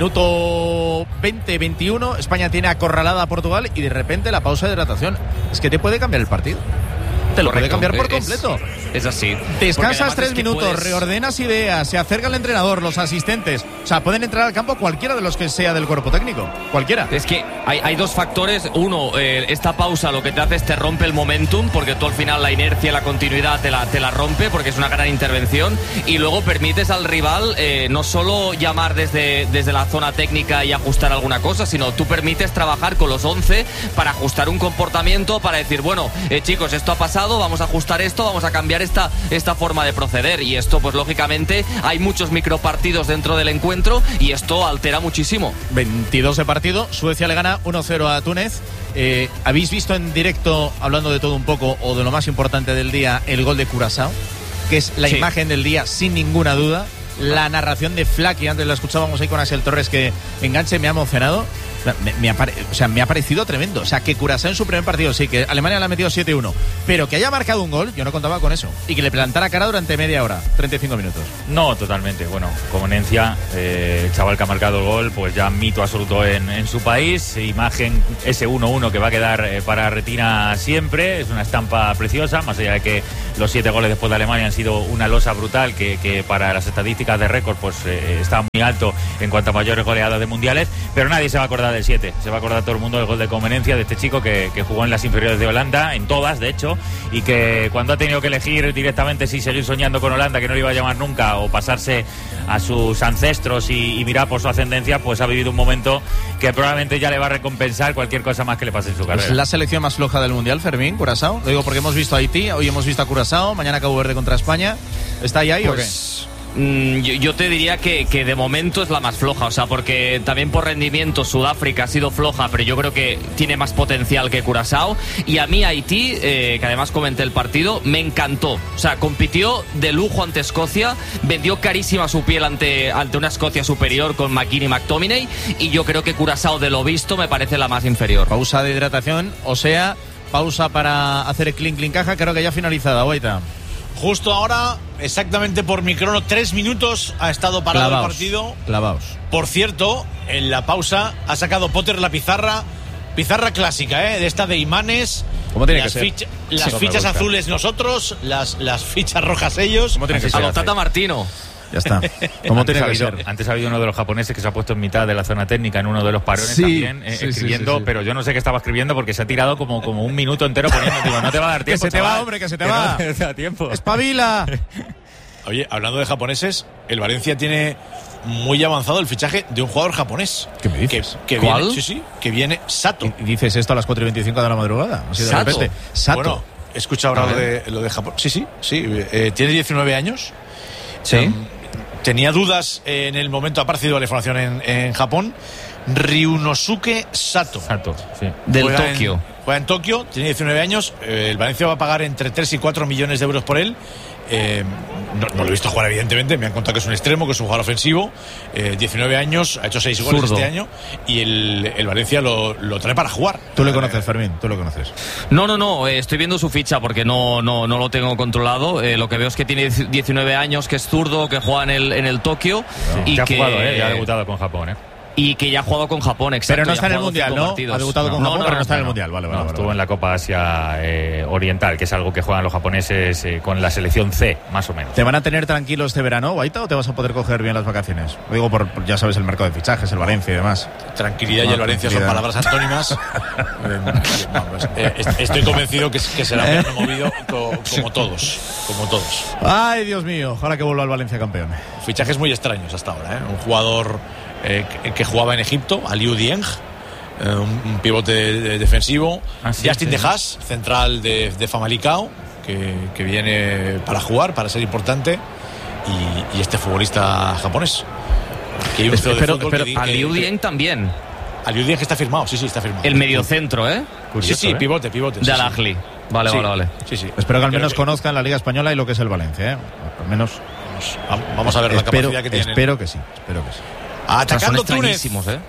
Minuto 20-21, España tiene acorralada a Portugal y de repente la pausa de hidratación. Es que te puede cambiar el partido. Te lo puede cambiar por completo. Es así. Descansas 3 minutos, reordenas ideas, se acerca el entrenador, los asistentes. O sea, pueden entrar al campo cualquiera de los que sea del cuerpo técnico. Cualquiera. Es que hay 2 factores. Uno, esta pausa lo que te hace es te rompe el momentum, porque tú al final la inercia y la continuidad te la rompe, porque es una gran intervención. Y luego permites al rival no solo llamar desde la zona técnica y ajustar alguna cosa, sino tú permites trabajar con los 11 para ajustar un comportamiento, para decir, bueno, chicos, esto ha pasado, vamos a ajustar esto, vamos a cambiar esta forma de proceder, y esto pues lógicamente hay muchos micropartidos dentro del encuentro y esto altera muchísimo. 22 de partido, Suecia le gana 1-0 a Túnez. ¿Habéis visto en directo, hablando de todo un poco o de lo más importante del día, el gol de Curazao? Que es la imagen del día sin ninguna duda. La narración de Flaky, antes la escuchábamos ahí con Axel Torres, que enganche, me ha emocionado. Me ha parecido tremendo. O sea, que Curazao en su primer partido, sí, que Alemania le ha metido 7-1, pero que haya marcado un gol, yo no contaba con eso. Y que le plantara cara durante media hora, 35 minutos. No, totalmente. Bueno, como Nencia, el chaval que ha marcado el gol, pues ya mito absoluto en su país. Imagen, ese 1-1 que va a quedar para retina siempre. Es una estampa preciosa, más allá de que los 7 goles después de Alemania han sido una losa brutal, que para las estadísticas de récord pues está muy alto en cuanto a mayores goleadas de mundiales, pero nadie se va a acordar del 7. Se va a acordar todo el mundo del gol de Conveniencia de este chico que jugó en las inferiores de Holanda, en todas de hecho, y que cuando ha tenido que elegir directamente si seguir soñando con Holanda, que no le iba a llamar nunca, o pasarse a sus ancestros y mirar por su ascendencia, pues ha vivido un momento que probablemente ya le va a recompensar cualquier cosa más que le pase en su carrera. ¿Es la selección más floja del Mundial, Fermín, Curazao? Lo digo porque hemos visto a Haití, hoy hemos visto a Curazao, mañana Cabo Verde contra España. ¿Está ahí o qué? Yo te diría que de momento es la más floja, o sea, porque también por rendimiento Sudáfrica ha sido floja, pero yo creo que tiene más potencial que Curazao. Y a mí Haití, que además comenté el partido, me encantó. O sea, compitió de lujo ante Escocia, vendió carísima su piel ante una Escocia superior con McKean y McTominay, y yo creo que Curazao, de lo visto, me parece la más inferior. Pausa de hidratación, o sea, pausa para hacer el clink caja, creo que ya finalizada, Guaita. Justo ahora, exactamente por mi crono, 3 minutos ha estado parado el partido. Clavaos. Por cierto, en la pausa ha sacado Potter la pizarra clásica, de esta de imanes. ¿Cómo tiene que ser? Las fichas azules nosotros, las fichas rojas ellos. ¿Cómo tiene que ser? A lo Tata Martino. Ya está. Como tiene que ser. Antes ha habido uno de los japoneses que se ha puesto en mitad de la zona técnica en uno de los parones también, escribiendo, sí. Pero yo no sé qué estaba escribiendo porque se ha tirado como un minuto entero poniendo, digo, no te va a dar tiempo. Que se te va, hombre, que se te va. No te da tiempo. ¡Espabila! Oye, hablando de japoneses, el Valencia tiene muy avanzado el fichaje de un jugador japonés. ¿Qué me dices? ¿Cuál? Que viene Sato. ¿Y dices esto a las 4:25 de la madrugada? Así de repente. Sato. Bueno, he escuchado hablar lo de Japón. Sí. Tiene 19 años. Sí. Tenía dudas en el momento, ha aparecido la información en Japón. Ryunosuke Sato. Sí. Del Tokio. Juega en Tokio, tiene 19 años. El Valencia va a pagar entre 3 y 4 millones de euros por él. No lo he visto jugar, evidentemente. Me han contado que es un extremo, que es un jugador ofensivo. 19 años, ha hecho 6 goles este año. Y el Valencia lo trae para jugar. ¿Tú le conoces, Fermín? ¿Tú lo conoces? No. Estoy viendo su ficha porque no lo tengo controlado. Lo que veo es que tiene 19 años, que es zurdo, que juega en el Tokio. Y ya que ha jugado, ya ha debutado con Japón, Y que ya ha jugado con Japón, exacto. Pero no está en el Mundial, ¿no? Ha debutado con Japón, pero no está en el Mundial. Vale. Estuvo en la Copa Asia Oriental, que es algo que juegan los japoneses con la selección C, más o menos. ¿Te van a tener tranquilo este verano, Guaita, o te vas a poder coger bien las vacaciones? Lo digo por, ya sabes, el mercado de fichajes, el Valencia y demás. Tranquilidad y el Valencia son palabras antónimas. Estoy convencido que será un verano movido como todos. Ay, Dios mío, ojalá que vuelva al Valencia campeón. Fichajes muy extraños hasta ahora, Un jugador que jugaba en Egipto, Aliou Dieng, un pivote defensivo. Justin De Haas, central de Famalicão, que viene para jugar, para ser importante, y este futbolista japonés. Que hay un pero Aliou Dieng también. Aliou Dieng está firmado, sí, está firmado. El mediocentro, Curioso, sí, pivote. De Al-Ahly. Vale. Sí. Espero que al menos conozcan la Liga Española y lo que es el Valencia, Al menos. Vamos a ver la capacidad que tienen. Espero que sí. Atacando Túnez.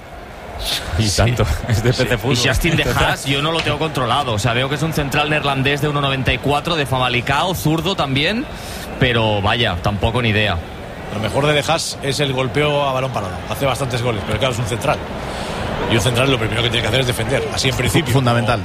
Y tanto, es de PC Fútbol. Y Justin De Haas yo no lo tengo controlado. O sea, veo que es un central neerlandés de 1,94 de Famalicão, zurdo también. Pero vaya, tampoco ni idea. Lo mejor de Haas es el golpeo a balón parado. Hace bastantes goles, pero claro, es un central. Y un central lo primero que tiene que hacer es defender, así en principio. Fundamental.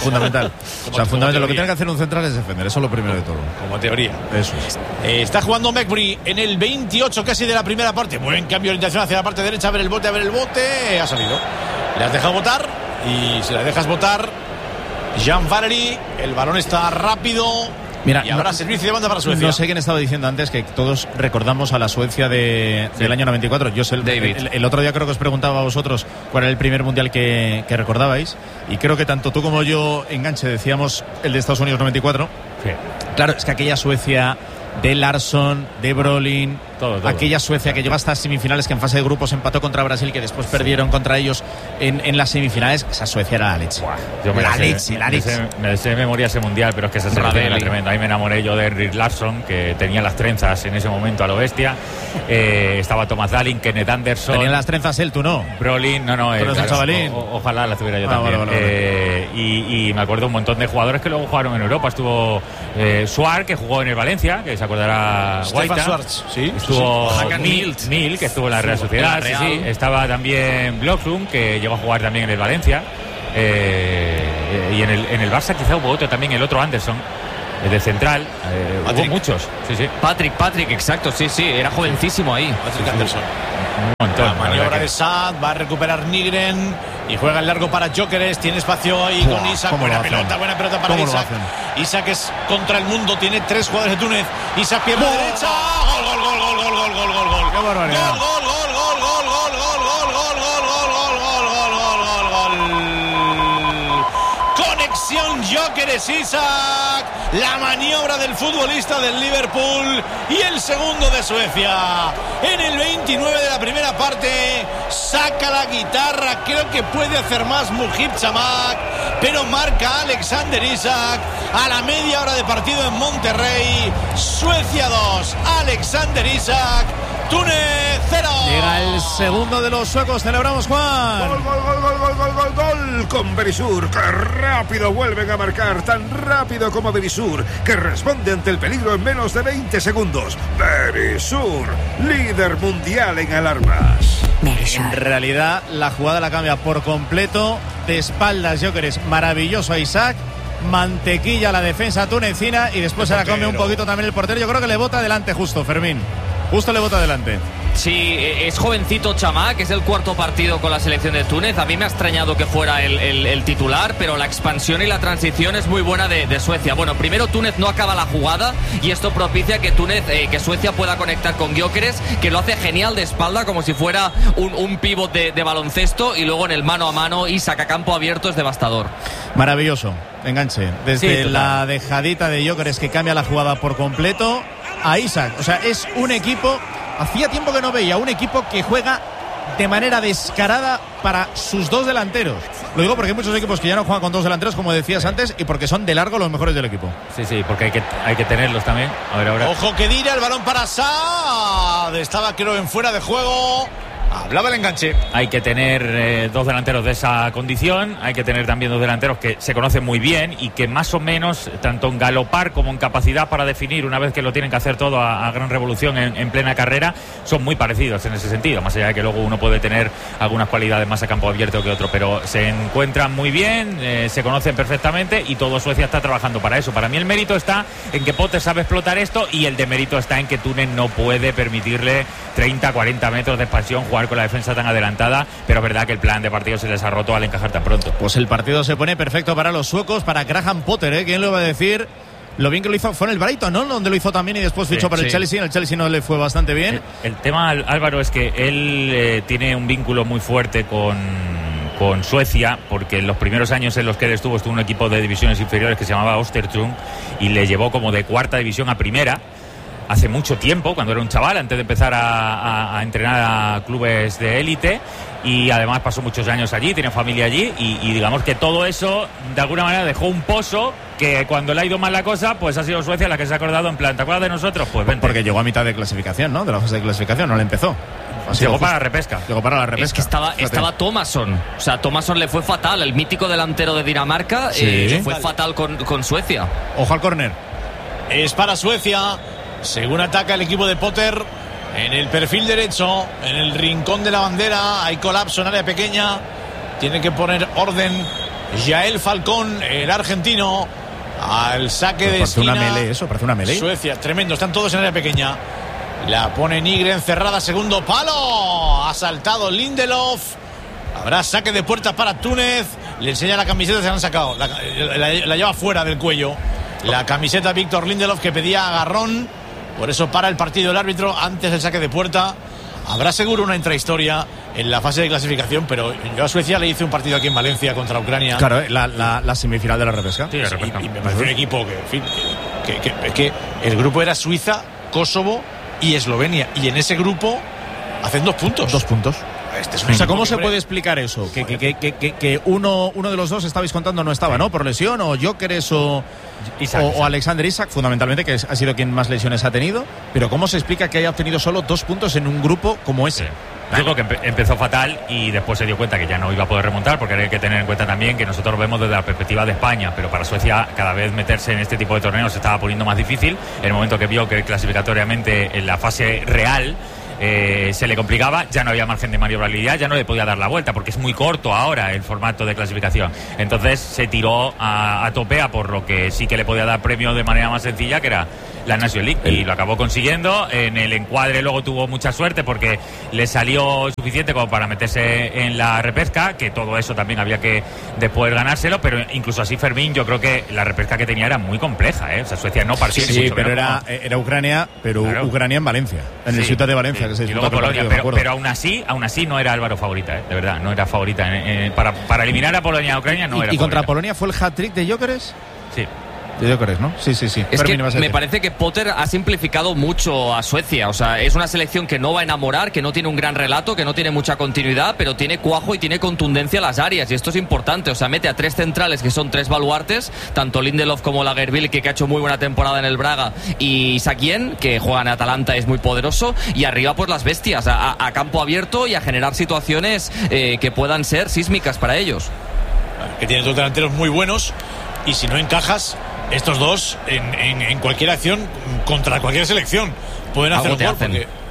Lo que tiene que hacer un central es defender, eso es lo primero de todo. Como teoría. Eso es. Está jugando McBride en el 28 casi de la primera parte. Muy buen cambio de orientación hacia la parte derecha, a ver el bote. Ha salido. Le has dejado botar, y si la dejas botar, Jean Valery, el balón está rápido. Mira, y habrá servicio de banda para Suecia. No sé quién estaba diciendo antes que todos recordamos a la Suecia del año 94. Yo sé, el otro día creo que os preguntaba a vosotros cuál era el primer mundial que recordabais, y creo que tanto tú como yo, Enganche, decíamos el de Estados Unidos 94. Sí. Claro, es que aquella Suecia de Larsson, de Brolin, todo. Aquella Suecia que llegó hasta semifinales, que en fase de grupos empató contra Brasil, que después perdieron contra ellos en las semifinales. Esa Suecia era la leche. La leche. Me sé de memoria ese mundial, pero es que esa selección era tremenda. Ahí me enamoré yo de Henrik Larsson, que tenía las trenzas en ese momento a lo bestia. Estaba Thomas Dahlin, Kenneth Anderson. Tenía las trenzas él, tú no. Brolin, ojalá las tuviera yo también. Vale. Y me acuerdo un montón de jugadores que luego jugaron en Europa. Estuvo Suárez, que jugó en el Valencia, que se acordará Guaita. Schwartz, sí. Estuvo Mill, que estuvo en la Real Sociedad. Sí. Estaba también Blockrum, que llegó a jugar también en el Valencia. Y en el Barça quizá hubo otro también, el otro Anderson, de central. Hubo muchos. Sí. Patrick, exacto, sí. Era jovencísimo ahí. Patrick Anderson. Un montón. La maniobra de Saad, va a recuperar Nygren y juega el largo para Gyökeres. Tiene espacio ahí con Isak. Buena pelota para Isak. Isak es contra el mundo, tiene 3 jugadores de Túnez. Isak, pierna derecha. Gol. Qué barbaridad. Gol. Conexión Gyökeres-Isak. La maniobra del futbolista del Liverpool y el segundo de Suecia. En el 29 de la primera parte saca la guitarra. Creo que puede hacer más Mujib Chamakh, pero marca Alexander Isak a la media hora de partido en Monterrey. Suecia 2, Alexander Isak, Túnez 0. Llega el segundo de los suecos. Celebramos, Juan. Gol con Verisur. ¡Qué rápido vuelven a marcar! Tan rápido como Verisur, que responde ante el peligro en menos de 20 segundos. Verisur, líder mundial en alarmas. En realidad, la jugada la cambia por completo. De espaldas, Gyökeres, maravilloso a Isak. Mantequilla la defensa tunecina, y después se la come un poquito también el portero. Yo creo que le bota adelante justo, Fermín. Justo le bota adelante. Sí, es jovencito Chamac, es el cuarto partido con la selección de Túnez. A mí me ha extrañado que fuera el titular, pero la expansión y la transición es muy buena de Suecia. Bueno, primero Túnez no acaba la jugada y esto propicia que que Suecia pueda conectar con Gyökeres, que lo hace genial de espalda, como si fuera un pívot de baloncesto, y luego en el mano a mano y saca campo abierto es devastador. Maravilloso, enganche. Desde la dejadita de Gyökeres, que cambia la jugada por completo, a Isak. O sea, es un equipo... Hacía tiempo que no veía un equipo que juega de manera descarada para sus dos delanteros. Lo digo porque hay muchos equipos que ya no juegan con dos delanteros, como decías antes, y porque son de largo los mejores del equipo. Sí, porque hay que tenerlos también. A ver, ahora. Ojo que Dira, el balón para Saad. Estaba, creo, en fuera de juego. Hablaba el enganche. Hay que tener dos delanteros de esa condición. Hay que tener también dos delanteros que se conocen muy bien y que más o menos, tanto en galopar como en capacidad para definir, una vez que lo tienen que hacer todo a gran revolución en plena carrera, son muy parecidos en ese sentido. Más allá de que luego uno puede tener algunas cualidades más a campo abierto que otro, pero se encuentran muy bien, se conocen perfectamente y todo Suecia está trabajando para eso. Para mí el mérito está en que Potter sabe explotar esto y el demérito está en que Túnez no puede permitirle 30-40 metros de expansión, jugar con la defensa tan adelantada, pero es verdad que el plan de partido se les ha roto al encajar tan pronto. Pues el partido se pone perfecto para los suecos, para Graham Potter, ¿Quién lo iba a decir? Lo bien que lo hizo fue en el Brighton, ¿no? Donde lo hizo también y después fichó para el Chelsea. En el Chelsea no le fue bastante bien. El tema, Álvaro, es que él tiene un vínculo muy fuerte con Suecia, porque en los primeros años en los que él estuvo en un equipo de divisiones inferiores que se llamaba Östersund y le llevó como de cuarta división a primera hace mucho tiempo, cuando era un chaval, antes de empezar a entrenar a clubes de élite, y además pasó muchos años allí, tiene familia allí, y digamos que todo eso de alguna manera dejó un pozo que cuando le ha ido mal la cosa, pues ha sido Suecia la que se ha acordado en plan, ¿te acuerdas de nosotros? Pues vente. Porque llegó a mitad de clasificación, ¿no? De la fase de clasificación, no le empezó. Llegó para la repesca. Es que estaba Thomasson. O sea, Thomasson le fue fatal. El mítico delantero de Dinamarca fue fatal con Suecia. Ojo al córner. Es para Suecia. Según ataca el equipo de Potter, en el perfil derecho, en el rincón de la bandera, hay colapso en área pequeña. Tiene que poner orden Yael Falcón, el argentino, al saque de esquina. Parece una melee. Suecia, tremendo, están todos en área pequeña. La pone Nygren, cerrada, segundo palo. Ha saltado Lindelof. Habrá saque de puerta para Túnez. Le enseña la camiseta, se la han sacado. La lleva fuera del cuello. La camiseta Víctor Lindelof, que pedía agarrón. Por eso para el partido el árbitro antes del saque de puerta. Habrá seguro una intrahistoria en la fase de clasificación, pero yo a Suecia le hice un partido aquí en Valencia contra Ucrania. Claro, la semifinal de la repesca. Sí, y me pareció un equipo que, en fin, que el grupo era Suiza, Kosovo y Eslovenia. Y en ese grupo hacen 2 puntos. 2 puntos. O sea, ¿cómo se puede explicar eso? Que uno de los dos estabais contando no estaba, ¿no? Por lesión, o Gyökeres o Alexander Isak, fundamentalmente, que ha sido quien más lesiones ha tenido. Pero ¿cómo se explica que haya obtenido solo 2 puntos en un grupo como ese? Yo creo que empezó fatal y después se dio cuenta que ya no iba a poder remontar, porque hay que tener en cuenta también que nosotros lo vemos desde la perspectiva de España, pero para Suecia cada vez meterse en este tipo de torneos se estaba poniendo más difícil. En el momento que vio que clasificatoriamente en la fase real se le complicaba, ya no había margen de maniobrabilidad, ya no le podía dar la vuelta porque es muy corto ahora el formato de clasificación. Entonces se tiró a tope a por lo que sí que le podía dar premio de manera más sencilla, que era la National League, y lo acabó consiguiendo. En el encuadre luego tuvo mucha suerte porque le salió suficiente como para meterse en la repesca, que todo eso también había que después ganárselo, pero incluso así Fermín, yo creo que la repesca que tenía era muy compleja, O sea, Suecia no partía. Sí, pero era Ucrania, pero claro. Ucrania en Valencia, en el Ciudad de Valencia, que se y luego Polonia, pero aún así no era Álvaro favorita, de verdad, no era favorita para eliminar a Polonia y a Ucrania, no era. ¿Y contra Polonia fue el hat-trick de Gyökeres? Sí. De Gyökeres, ¿no? Sí. Es que me parece que Potter ha simplificado mucho a Suecia. O sea, es una selección que no va a enamorar, que no tiene un gran relato, que no tiene mucha continuidad, pero tiene cuajo y tiene contundencia en las áreas. Y esto es importante. O sea, mete a 3 centrales que son 3 baluartes, tanto Lindelof como Lagerbielke, que ha hecho muy buena temporada en el Braga, y Sakien, que juega en Atalanta, es muy poderoso. Y arriba, pues las bestias, a campo abierto y a generar situaciones que puedan ser sísmicas para ellos. Que tienen 2 delanteros muy buenos, y si no encajas, estos dos en cualquier acción contra cualquier selección pueden hacer gol, porque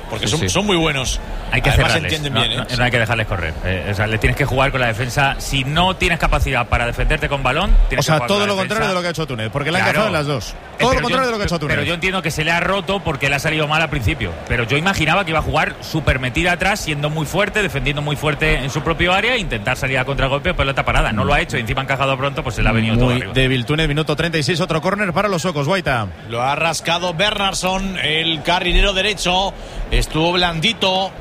porque son muy buenos. Hay que Además, cerrarles, entienden bien, no hay que dejarles correr. O sea, le tienes que jugar con la defensa. Si no tienes capacidad para defenderte con balón, tienes que jugar todo con lo la contrario defensa. de lo que ha hecho Túnez, porque le han cazado en las dos. Todo lo contrario de lo que ha hecho Túnez. Pero yo entiendo que se le ha roto porque le ha salido mal al principio. Pero yo imaginaba que iba a jugar súper metida atrás, siendo muy fuerte, defendiendo muy fuerte en su propio área e intentar salir a contragolpe o pelota parada. No lo ha hecho y encima ha encajado pronto, pues se le ha venido todo arriba. Débil Túnez, minuto 36, otro córner para los Socos, Guaita. Lo ha rascado Bernardsson, el carrilero derecho. Estuvo blandito.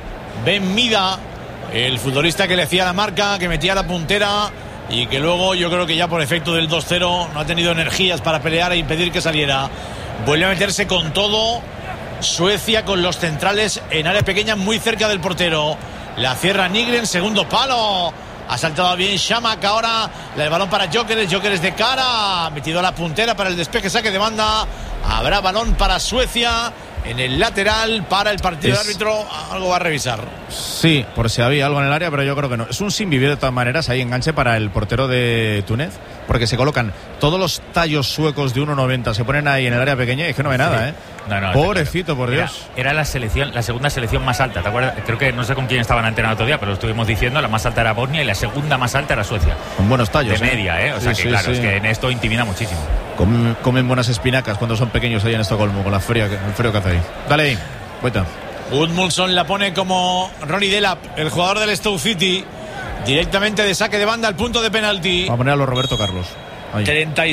Ben Mida, el futbolista que le hacía la marca, que metía la puntera y que luego yo creo que ya por efecto del 2-0 no ha tenido energías para pelear e impedir que saliera. Vuelve a meterse con todo Suecia, con los centrales en área pequeña muy cerca del portero. La cierra Nygren, segundo palo. Ha saltado bien Shamak, ahora el balón para Gyökeres de cara, ha metido la puntera para el despeje, saque de banda. Habrá balón para Suecia en el lateral para el partido. El árbitro algo va a revisar. Sí, por si había algo en el área, pero yo creo que no. Es un sin vivir de todas maneras, ahí enganche para el portero de Túnez, porque se colocan todos los tallos suecos de 1,90, se ponen ahí en el área pequeña y es que no ve nada, ¿eh? No, pobrecito, por Dios. Era la segunda selección más alta, ¿te acuerdas? Creo que no sé con quién estaban antenados otro día, pero lo estuvimos diciendo, la más alta era Bosnia y la segunda más alta era Suecia. Con buenos tallos. De media, ¿eh? O sea que claro, es que en esto intimida muchísimo. Comen buenas espinacas cuando son pequeños ahí en Estocolmo, con el frío que hace ahí. Dale ahí, vuelta. Gudmundsson la pone como Ronny Delap, el jugador del Stoke City, directamente de saque de banda al punto de penalti. Va a poner a los Roberto Carlos. Ahí.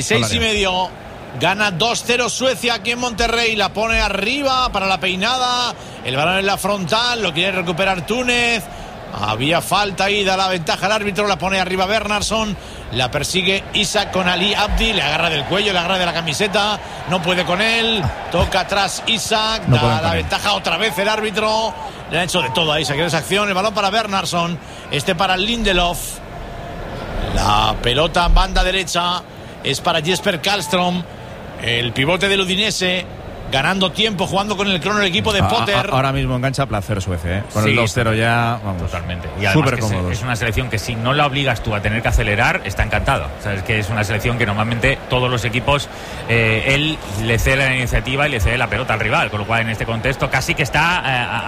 36,5. Gana 2-0 Suecia aquí en Monterrey. La pone arriba para la peinada. El balón en la frontal. Lo quiere recuperar Túnez. Había falta ahí, da la ventaja al árbitro. La pone arriba Bernardsson. La persigue Isak con Ali Abdi. Le agarra del cuello, le agarra de la camiseta. No puede con él. Toca atrás Isak. No da la ventaja otra vez el árbitro. Le han hecho de todo a Isak en esa acción. El balón para Bernardsson. Para Lindelof. La pelota en banda derecha es para Jesper Karlström, el pivote del Udinese, ganando tiempo, jugando con el crono el equipo de Potter. Ahora mismo engancha a placer Suecia, ¿eh? Con el 2-0 ya, vamos. Totalmente. Y además que es una selección que si no la obligas tú a tener que acelerar, está encantada. O sea, es que es una selección que normalmente todos los equipos, él le cede la iniciativa y le cede la pelota al rival, con lo cual en este contexto casi que está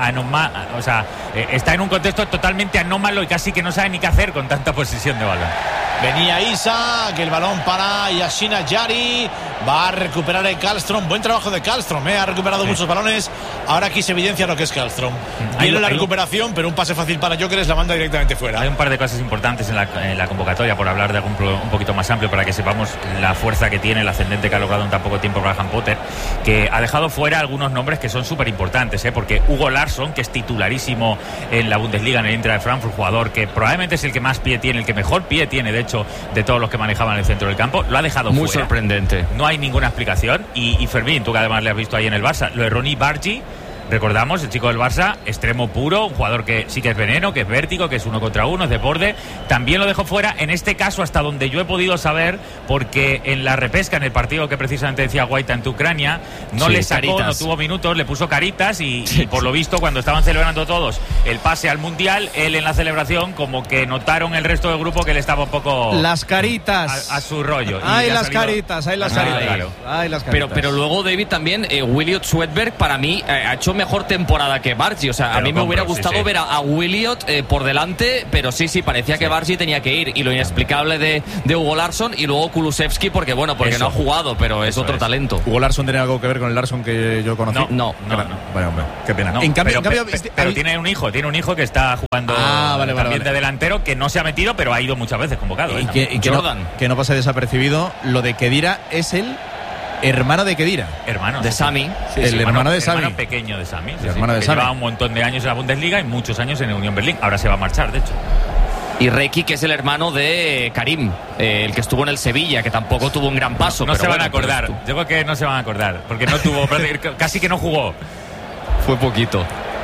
está en un contexto totalmente anómalo y casi que no sabe ni qué hacer con tanta posesión de balón. Venía Isak, el balón para Yashin Ayari, va a recuperar el Karlström. Buen trabajo de Karlström, ha recuperado muchos balones. Ahora aquí se evidencia lo que es Karlström. Viene la recuperación, pero un pase fácil para Gyökeres, la manda directamente fuera. Hay un par de cosas importantes en la convocatoria, por hablar de algún un poquito más amplio, para que sepamos la fuerza que tiene, el ascendente que ha logrado en tan poco tiempo Graham Potter, que ha dejado fuera algunos nombres que son súper importantes, porque Hugo Larsson, que es titularísimo en la Bundesliga, en el Eintracht de Frankfurt, jugador que probablemente es el que más pie tiene, el que mejor pie tiene, de hecho, de todos los que manejaban en el centro del campo, lo ha dejado muy fuera. Sorprendente. No hay ninguna explicación. Y Fermín, tú que además le has visto ahí en el Barça, lo de Ronny Bargi, recordamos, el chico del Barça, extremo puro, un jugador que sí que es veneno, que es vértigo, que es 1 contra 1, es de borde, también lo dejó fuera, en este caso hasta donde yo he podido saber, porque en la repesca, en el partido que precisamente decía Guaita ante Ucrania, no le sacó, caritas. No tuvo minutos, le puso caritas y por lo visto cuando estaban celebrando todos el pase al Mundial, él en la celebración como que notaron el resto del grupo que le estaba un poco las caritas a su rollo. Ay, las caritas, ay, las caritas. Claro. Ay, las caritas. Pero luego, David, también Williot Swedberg para mí ha hecho mejor temporada que Bargi. O sea, pero a mí me hubiera gustado ver a Williot por delante, pero sí, parecía que Bargi tenía que ir. Y lo inexplicable de Hugo Larsson y luego Kulusevski, porque no ha jugado, pero es otro talento. ¿Hugo Larsson tiene algo que ver con el Larsson que yo conocí? No. Vaya, hombre, qué pena. No, en cambio, pero tiene un hijo que está jugando también de delantero, que no se ha metido, pero ha ido muchas veces convocado. Y que no pase desapercibido, lo de Khedira es el hermano de Khedira. Hermano de Sami. El hermano de Sami. Hermano pequeño de Sami. El hermano de Sami. Lleva un montón de años en la Bundesliga y muchos años en el Unión Berlín. Ahora se va a marchar, de hecho. Y Requi, que es el hermano de Karim, el que estuvo en el Sevilla, que tampoco tuvo un gran paso. No se van a acordar. Yo creo que no se van a acordar, porque no tuvo, casi que no jugó. Fue poquito.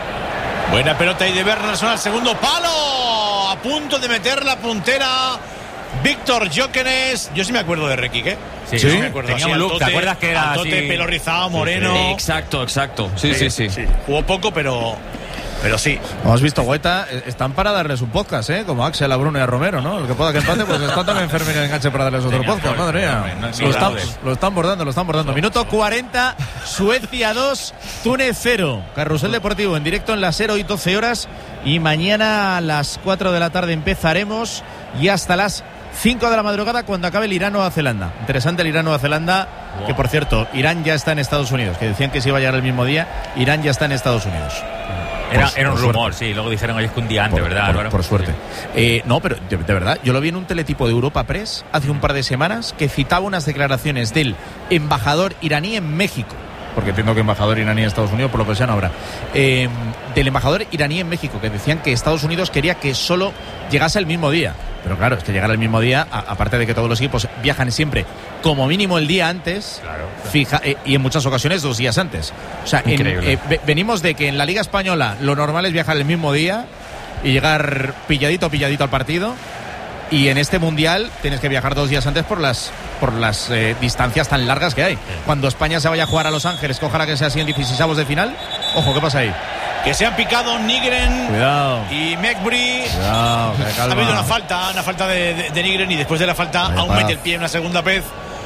Buena pelota ahí de Bernardsson al segundo palo. A punto de meter la puntera Víctor Gyökeres. Yo sí me acuerdo de Requi, ¿eh? Sí, me acuerdo. Tenía un look, ¿te acuerdas que era altote, así? Pelo rizado, moreno. Exacto. Sí. Jugó poco, pero Pero sí. Como has visto, Guaita, están para darles un podcast, como Axel, a Bruno y a Romero, ¿no? El que pueda que empate, pues está también Fermín en enganche para darles otro podcast, madre mía. Lo están bordando. Minuto 40, Suecia 2, Túnez 0. Carrusel Deportivo en directo en las 0 y 12 horas. Y mañana a las 4 de la tarde empezaremos y hasta las 5 de la madrugada cuando acabe el Irán-Nueva Zelanda. Interesante el Irán-Nueva Zelanda, que por cierto, Irán ya está en Estados Unidos, que decían que se iba a llegar el mismo día. Irán ya está en Estados Unidos. Era un rumor, sí, luego dijeron ayer que un día antes, ¿verdad? Por suerte. No, pero de verdad, yo lo vi en un teletipo de Europa Press hace un par de semanas que citaba unas declaraciones del embajador iraní en México, porque entiendo que embajador iraní en Estados Unidos, por lo que sea, no habrá. Del embajador iraní en México, que decían que Estados Unidos quería que solo llegase el mismo día. Pero claro, es que llegar el mismo día, aparte de que todos los equipos viajan siempre como mínimo el día antes, claro. Y en muchas ocasiones 2 días antes. O sea, venimos de que en la Liga Española lo normal es viajar el mismo día y llegar pilladito al partido. Y en este Mundial tienes que viajar 2 días antes por las distancias tan largas que hay. Cuando España se vaya a jugar a Los Ángeles, que ojalá que sea así en 16avos de final. Ojo, ¿qué pasa ahí? Que se han picado Nygren y Mekbury. Cuidado, ha habido una falta de Nygren, y después de la falta aún mete el pie una segunda vez.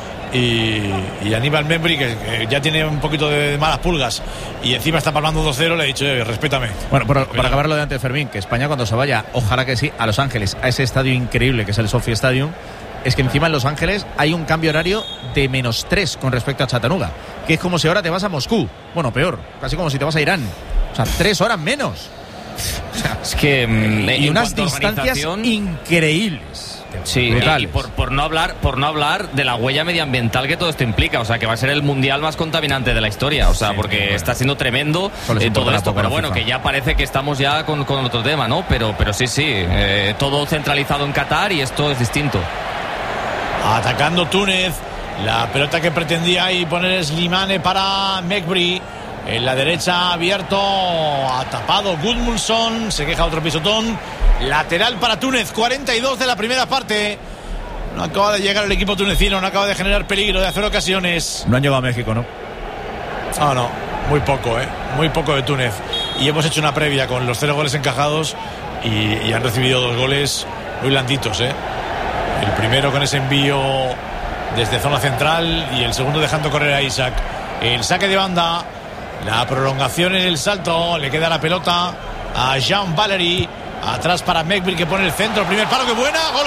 Y Aníbal Mekbury, que ya tiene un poquito de malas pulgas y encima está palmando 2-0, le he dicho, respétame. Bueno, para acabar lo de antes, Fermín, que España cuando se vaya, ojalá que sí, a Los Ángeles, a ese estadio increíble que es el SoFi Stadium, es que encima en Los Ángeles hay un cambio horario de -3 con respecto a Chattanooga, que es como si ahora te vas a Moscú. Bueno, peor, casi como si te vas a Irán. O sea, 3 horas menos. O sea, es que y unas distancias increíbles. Sí, y por no hablar de la huella medioambiental que todo esto implica. O sea, que va a ser el mundial más contaminante de la historia. O sea, sí, porque está siendo tremendo todo esto. Pero bueno, que ya parece que estamos ya con otro tema, ¿no? Pero sí, todo centralizado en Qatar y esto es distinto. Atacando Túnez, la pelota que pretendía ahí poner Slimane para Mekbury. En la derecha abierto, ha tapado Gudmundsson, se queja otro pisotón. Lateral para Túnez, 42 de la primera parte. No acaba de llegar el equipo tunecino, no acaba de generar peligro, de hacer ocasiones. No han llegado a México, ¿no? No, muy poco, muy poco de Túnez. Y hemos hecho una previa con los 0 goles encajados y han recibido 2 goles muy blanditos, El primero con ese envío desde zona central y el segundo dejando correr a Isaac. El saque de banda. La prolongación en el salto, le queda la pelota a Jean Valery, atrás para Mekbury que pone el centro, primer palo, que buena, gol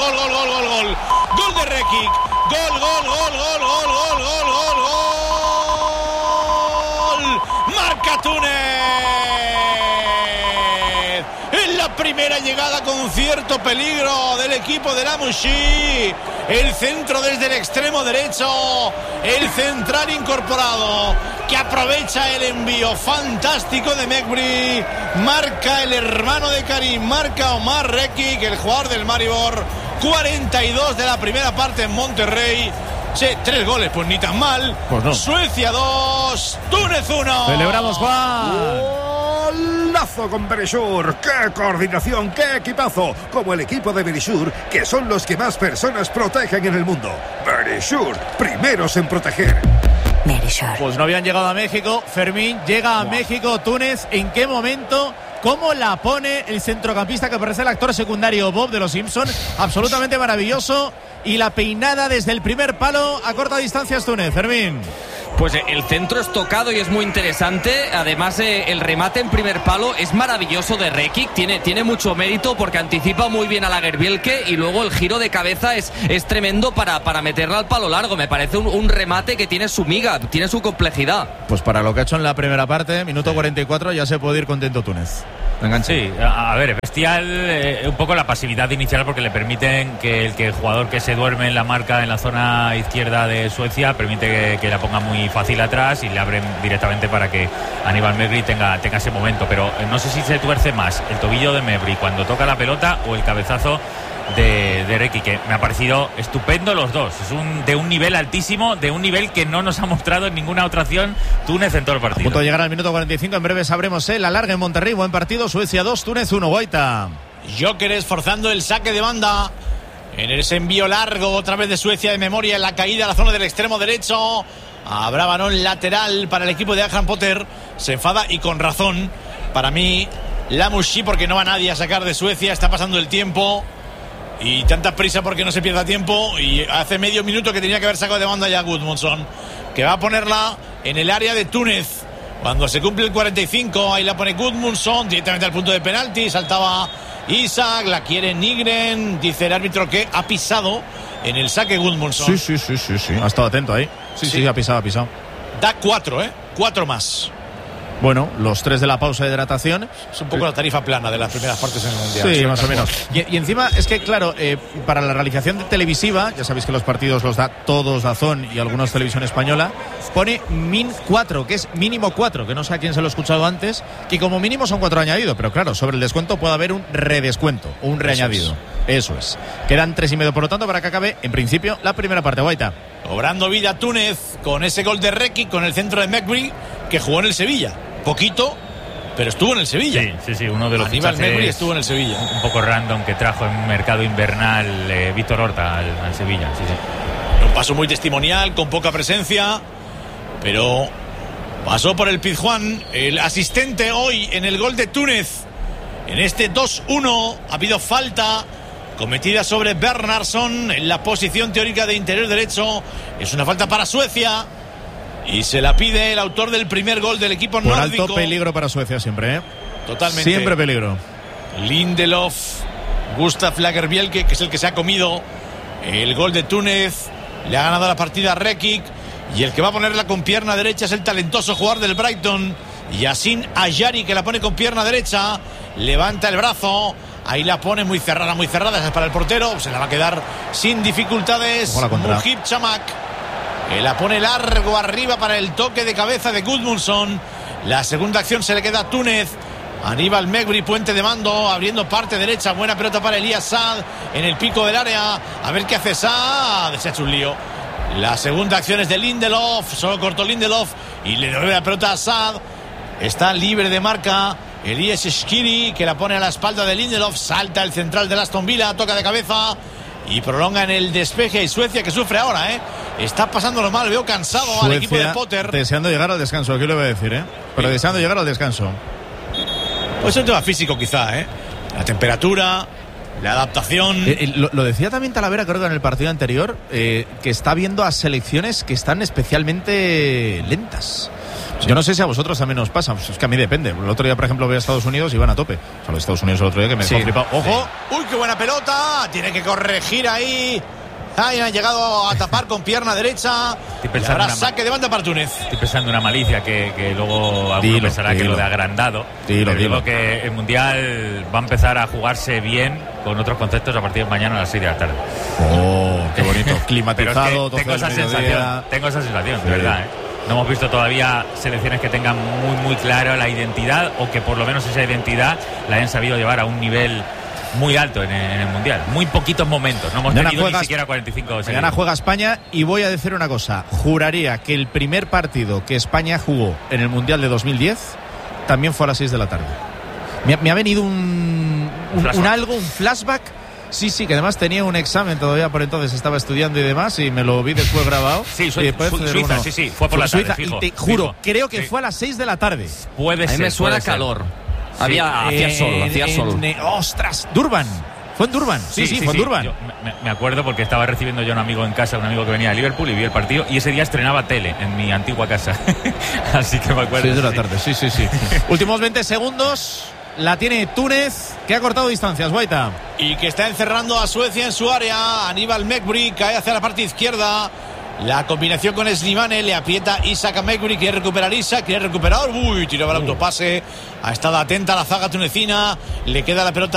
de Rekic, gol, marca Túnez, en la primera llegada con cierto peligro del equipo de la Mouchi, el centro desde el extremo derecho, el central incorporado, que aprovecha el envío fantástico de Mekbury, marca el hermano de Karim, marca Omar Rekic, el jugador del Maribor. 42 de la primera parte en Monterrey. 3 goles, pues ni tan mal. Pues no. Suecia 2, Túnez 1. Celebramos, Juan. Golazo con Verisur, qué coordinación, qué equipazo, como el equipo de Verisur, que son los que más personas protegen en el mundo. Verisur, primeros en proteger. Pues no habían llegado a México. Fermín llega a México, Túnez. ¿En qué momento? ¿Cómo la pone el centrocampista que parece el actor secundario Bob de los Simpson? Absolutamente maravilloso. Y la peinada desde el primer palo a corta distancia es Túnez, Fermín. Pues el centro es tocado y es muy interesante. Además, el remate en primer palo es maravilloso de Rekic. Tiene mucho mérito porque anticipa muy bien a Lagerbielke y luego el giro de cabeza es tremendo para meterla al palo largo. Me parece un remate que tiene su miga, tiene su complejidad. Pues para lo que ha hecho en la primera parte, minuto 44, ya se puede ir contento Túnez. Sí, a ver, bestial un poco la pasividad inicial porque le permiten que el jugador que se duerme en la marca en la zona izquierda de Suecia permite que la ponga muy fácil atrás y le abren directamente para que Aníbal Mekbury tenga ese momento, pero no sé si se tuerce más el tobillo de Mekbury cuando toca la pelota o el cabezazo de Rekic, que me ha parecido estupendo los dos. Es de un nivel altísimo, de un nivel que no nos ha mostrado en ninguna otra acción Túnez en todo el partido. A punto de llegar al minuto 45, en breve sabremos la larga en Monterrey. Buen partido, Suecia 2, Túnez 1, Guaita. Gyökeres forzando el saque de banda en ese envío largo otra vez de Suecia de memoria en la caída a la zona del extremo derecho. Habrá balón lateral para el equipo de Graham Potter. Se enfada y con razón Para mí, Lamouchi, porque no va nadie a sacar de Suecia. Está pasando el tiempo. Y tanta prisa porque no se pierda tiempo. Y hace medio minuto que tenía que haber sacado de banda ya Gudmundsson, que va a ponerla en el área de Túnez. Cuando se cumple el 45, ahí la pone Gudmundsson directamente al punto de penalti. Saltaba Isak, la quiere Nygren. Dice el árbitro que ha pisado en el saque Gudmundsson. Sí. Ha estado atento ahí. Sí, ha pisado. Da 4, 4 más. Bueno, los 3 de la pausa de hidratación. Es un poco la tarifa plana de las primeras partes en el Mundial. Sí, más o menos. Y encima es que, claro, para la realización televisiva, ya sabéis que los partidos los da todos DAZN y algunos Televisión Española, pone min 4, que es mínimo 4, que no sé a quién se lo he escuchado antes, que como mínimo son 4 añadidos, pero claro, sobre el descuento puede haber un redescuento o un reañadido. Eso es. Quedan 3,5, por lo tanto, para que acabe, en principio, la primera parte, Guaita. Cobrando vida Túnez con ese gol de Rekic, con el centro de Mekbury, que jugó en el Sevilla. Poquito, pero estuvo en el Sevilla. Sí, uno de los Aníbal Mekbury estuvo en el Sevilla. Un poco random que trajo en mercado invernal Víctor Horta al Sevilla. Sí. Un paso muy testimonial, con poca presencia, pero pasó por el Pizjuán. El asistente hoy en el gol de Túnez, en este 2-1, ha habido falta cometida sobre Bernhardsson en la posición teórica de interior derecho. Es una falta para Suecia. Y se la pide el autor del primer gol del equipo nórdico. Por alto peligro para Suecia siempre, Totalmente. Siempre peligro. Lindelof, Gustav Lagerbielke, que es el que se ha comido el gol de Túnez. Le ha ganado la partida a Rekic. Y el que va a ponerla con pierna derecha es el talentoso jugador del Brighton, Yassin Ayari, que la pone con pierna derecha. Levanta el brazo. Ahí la pone muy cerrada. Esa es para el portero. Se la va a quedar sin dificultades. Mujib Chamak. La pone largo arriba para el toque de cabeza de Gudmundsson. La segunda acción se le queda a Túnez. Aníbal Mekbury, puente de mando, abriendo parte derecha. Buena pelota para Elías Saad en el pico del área. A ver qué hace Saad. Se ha hecho un lío. La segunda acción es de Lindelof. Solo cortó Lindelof y le devuelve la pelota a Saad. Está libre de marca Elias Shkiri, que la pone a la espalda de Lindelof. Salta el central del Aston Villa, toca de cabeza y prolonga en el despeje. Y Suecia, que sufre ahora, está pasándolo mal. Veo cansado Suecia, al equipo de Potter. Deseando llegar al descanso, aquí lo voy a decir, pero deseando llegar al descanso. Pues es un tema físico quizá, la temperatura, la adaptación. Lo decía también Talavera, creo que en el partido anterior, que está viendo a selecciones que están especialmente lentas. Yo no sé si a vosotros también os pasa, es que a mí depende. El otro día, por ejemplo, veo a Estados Unidos y van a tope. O sea, los Estados Unidos el otro día que me dejó flipado. ¡Ojo! Sí. ¡Uy, qué buena pelota! Tiene que corregir ahí. Ahí han llegado a tapar con pierna derecha. Y ahora saque de banda para Túnez. Estoy pensando una malicia que luego alguno pensará que lo de agrandado. Digo que el Mundial va a empezar a jugarse bien con otros conceptos a partir de mañana a las 6 de la tarde. ¡Oh, qué bonito! Climatizado, tengo esa sensación, de verdad, No hemos visto todavía selecciones que tengan muy claro la identidad, o que por lo menos esa identidad la hayan sabido llevar a un nivel muy alto en el Mundial. Muy poquitos momentos. No hemos tenido ni siquiera 45 segundos. Mañana juega España y voy a decir una cosa. Juraría que el primer partido que España jugó en el Mundial de 2010 también fue a las 6 de la tarde. Me ha venido un flashback. Sí, que además tenía un examen todavía por entonces, estaba estudiando y demás, y me lo vi después grabado. Sí, Suiza, fue por la tarde, fijo. Y te juro, creo que fue a las 6 de la tarde. Puede ser. A mí me suena calor. Hacía sol. ¡Ostras! Durban. Fue en Durban. Sí, fue en Durban. Yo me acuerdo porque estaba recibiendo yo a un amigo en casa, un amigo que venía de Liverpool, y vi el partido, y ese día estrenaba tele en mi antigua casa. Así que me acuerdo. 6 de la tarde, sí. Últimos 20 segundos. La tiene Túnez, que ha cortado distancias, Guaita. Y que está encerrando a Suecia en su área. Aníbal Mekbury cae hacia la parte izquierda. La combinación con Slimane, le aprieta Isak a Mekbury. Quiere recuperar Isak, quiere recuperar. Uy, tiraba el autopase. Ha estado atenta la zaga tunecina. Le queda la pelota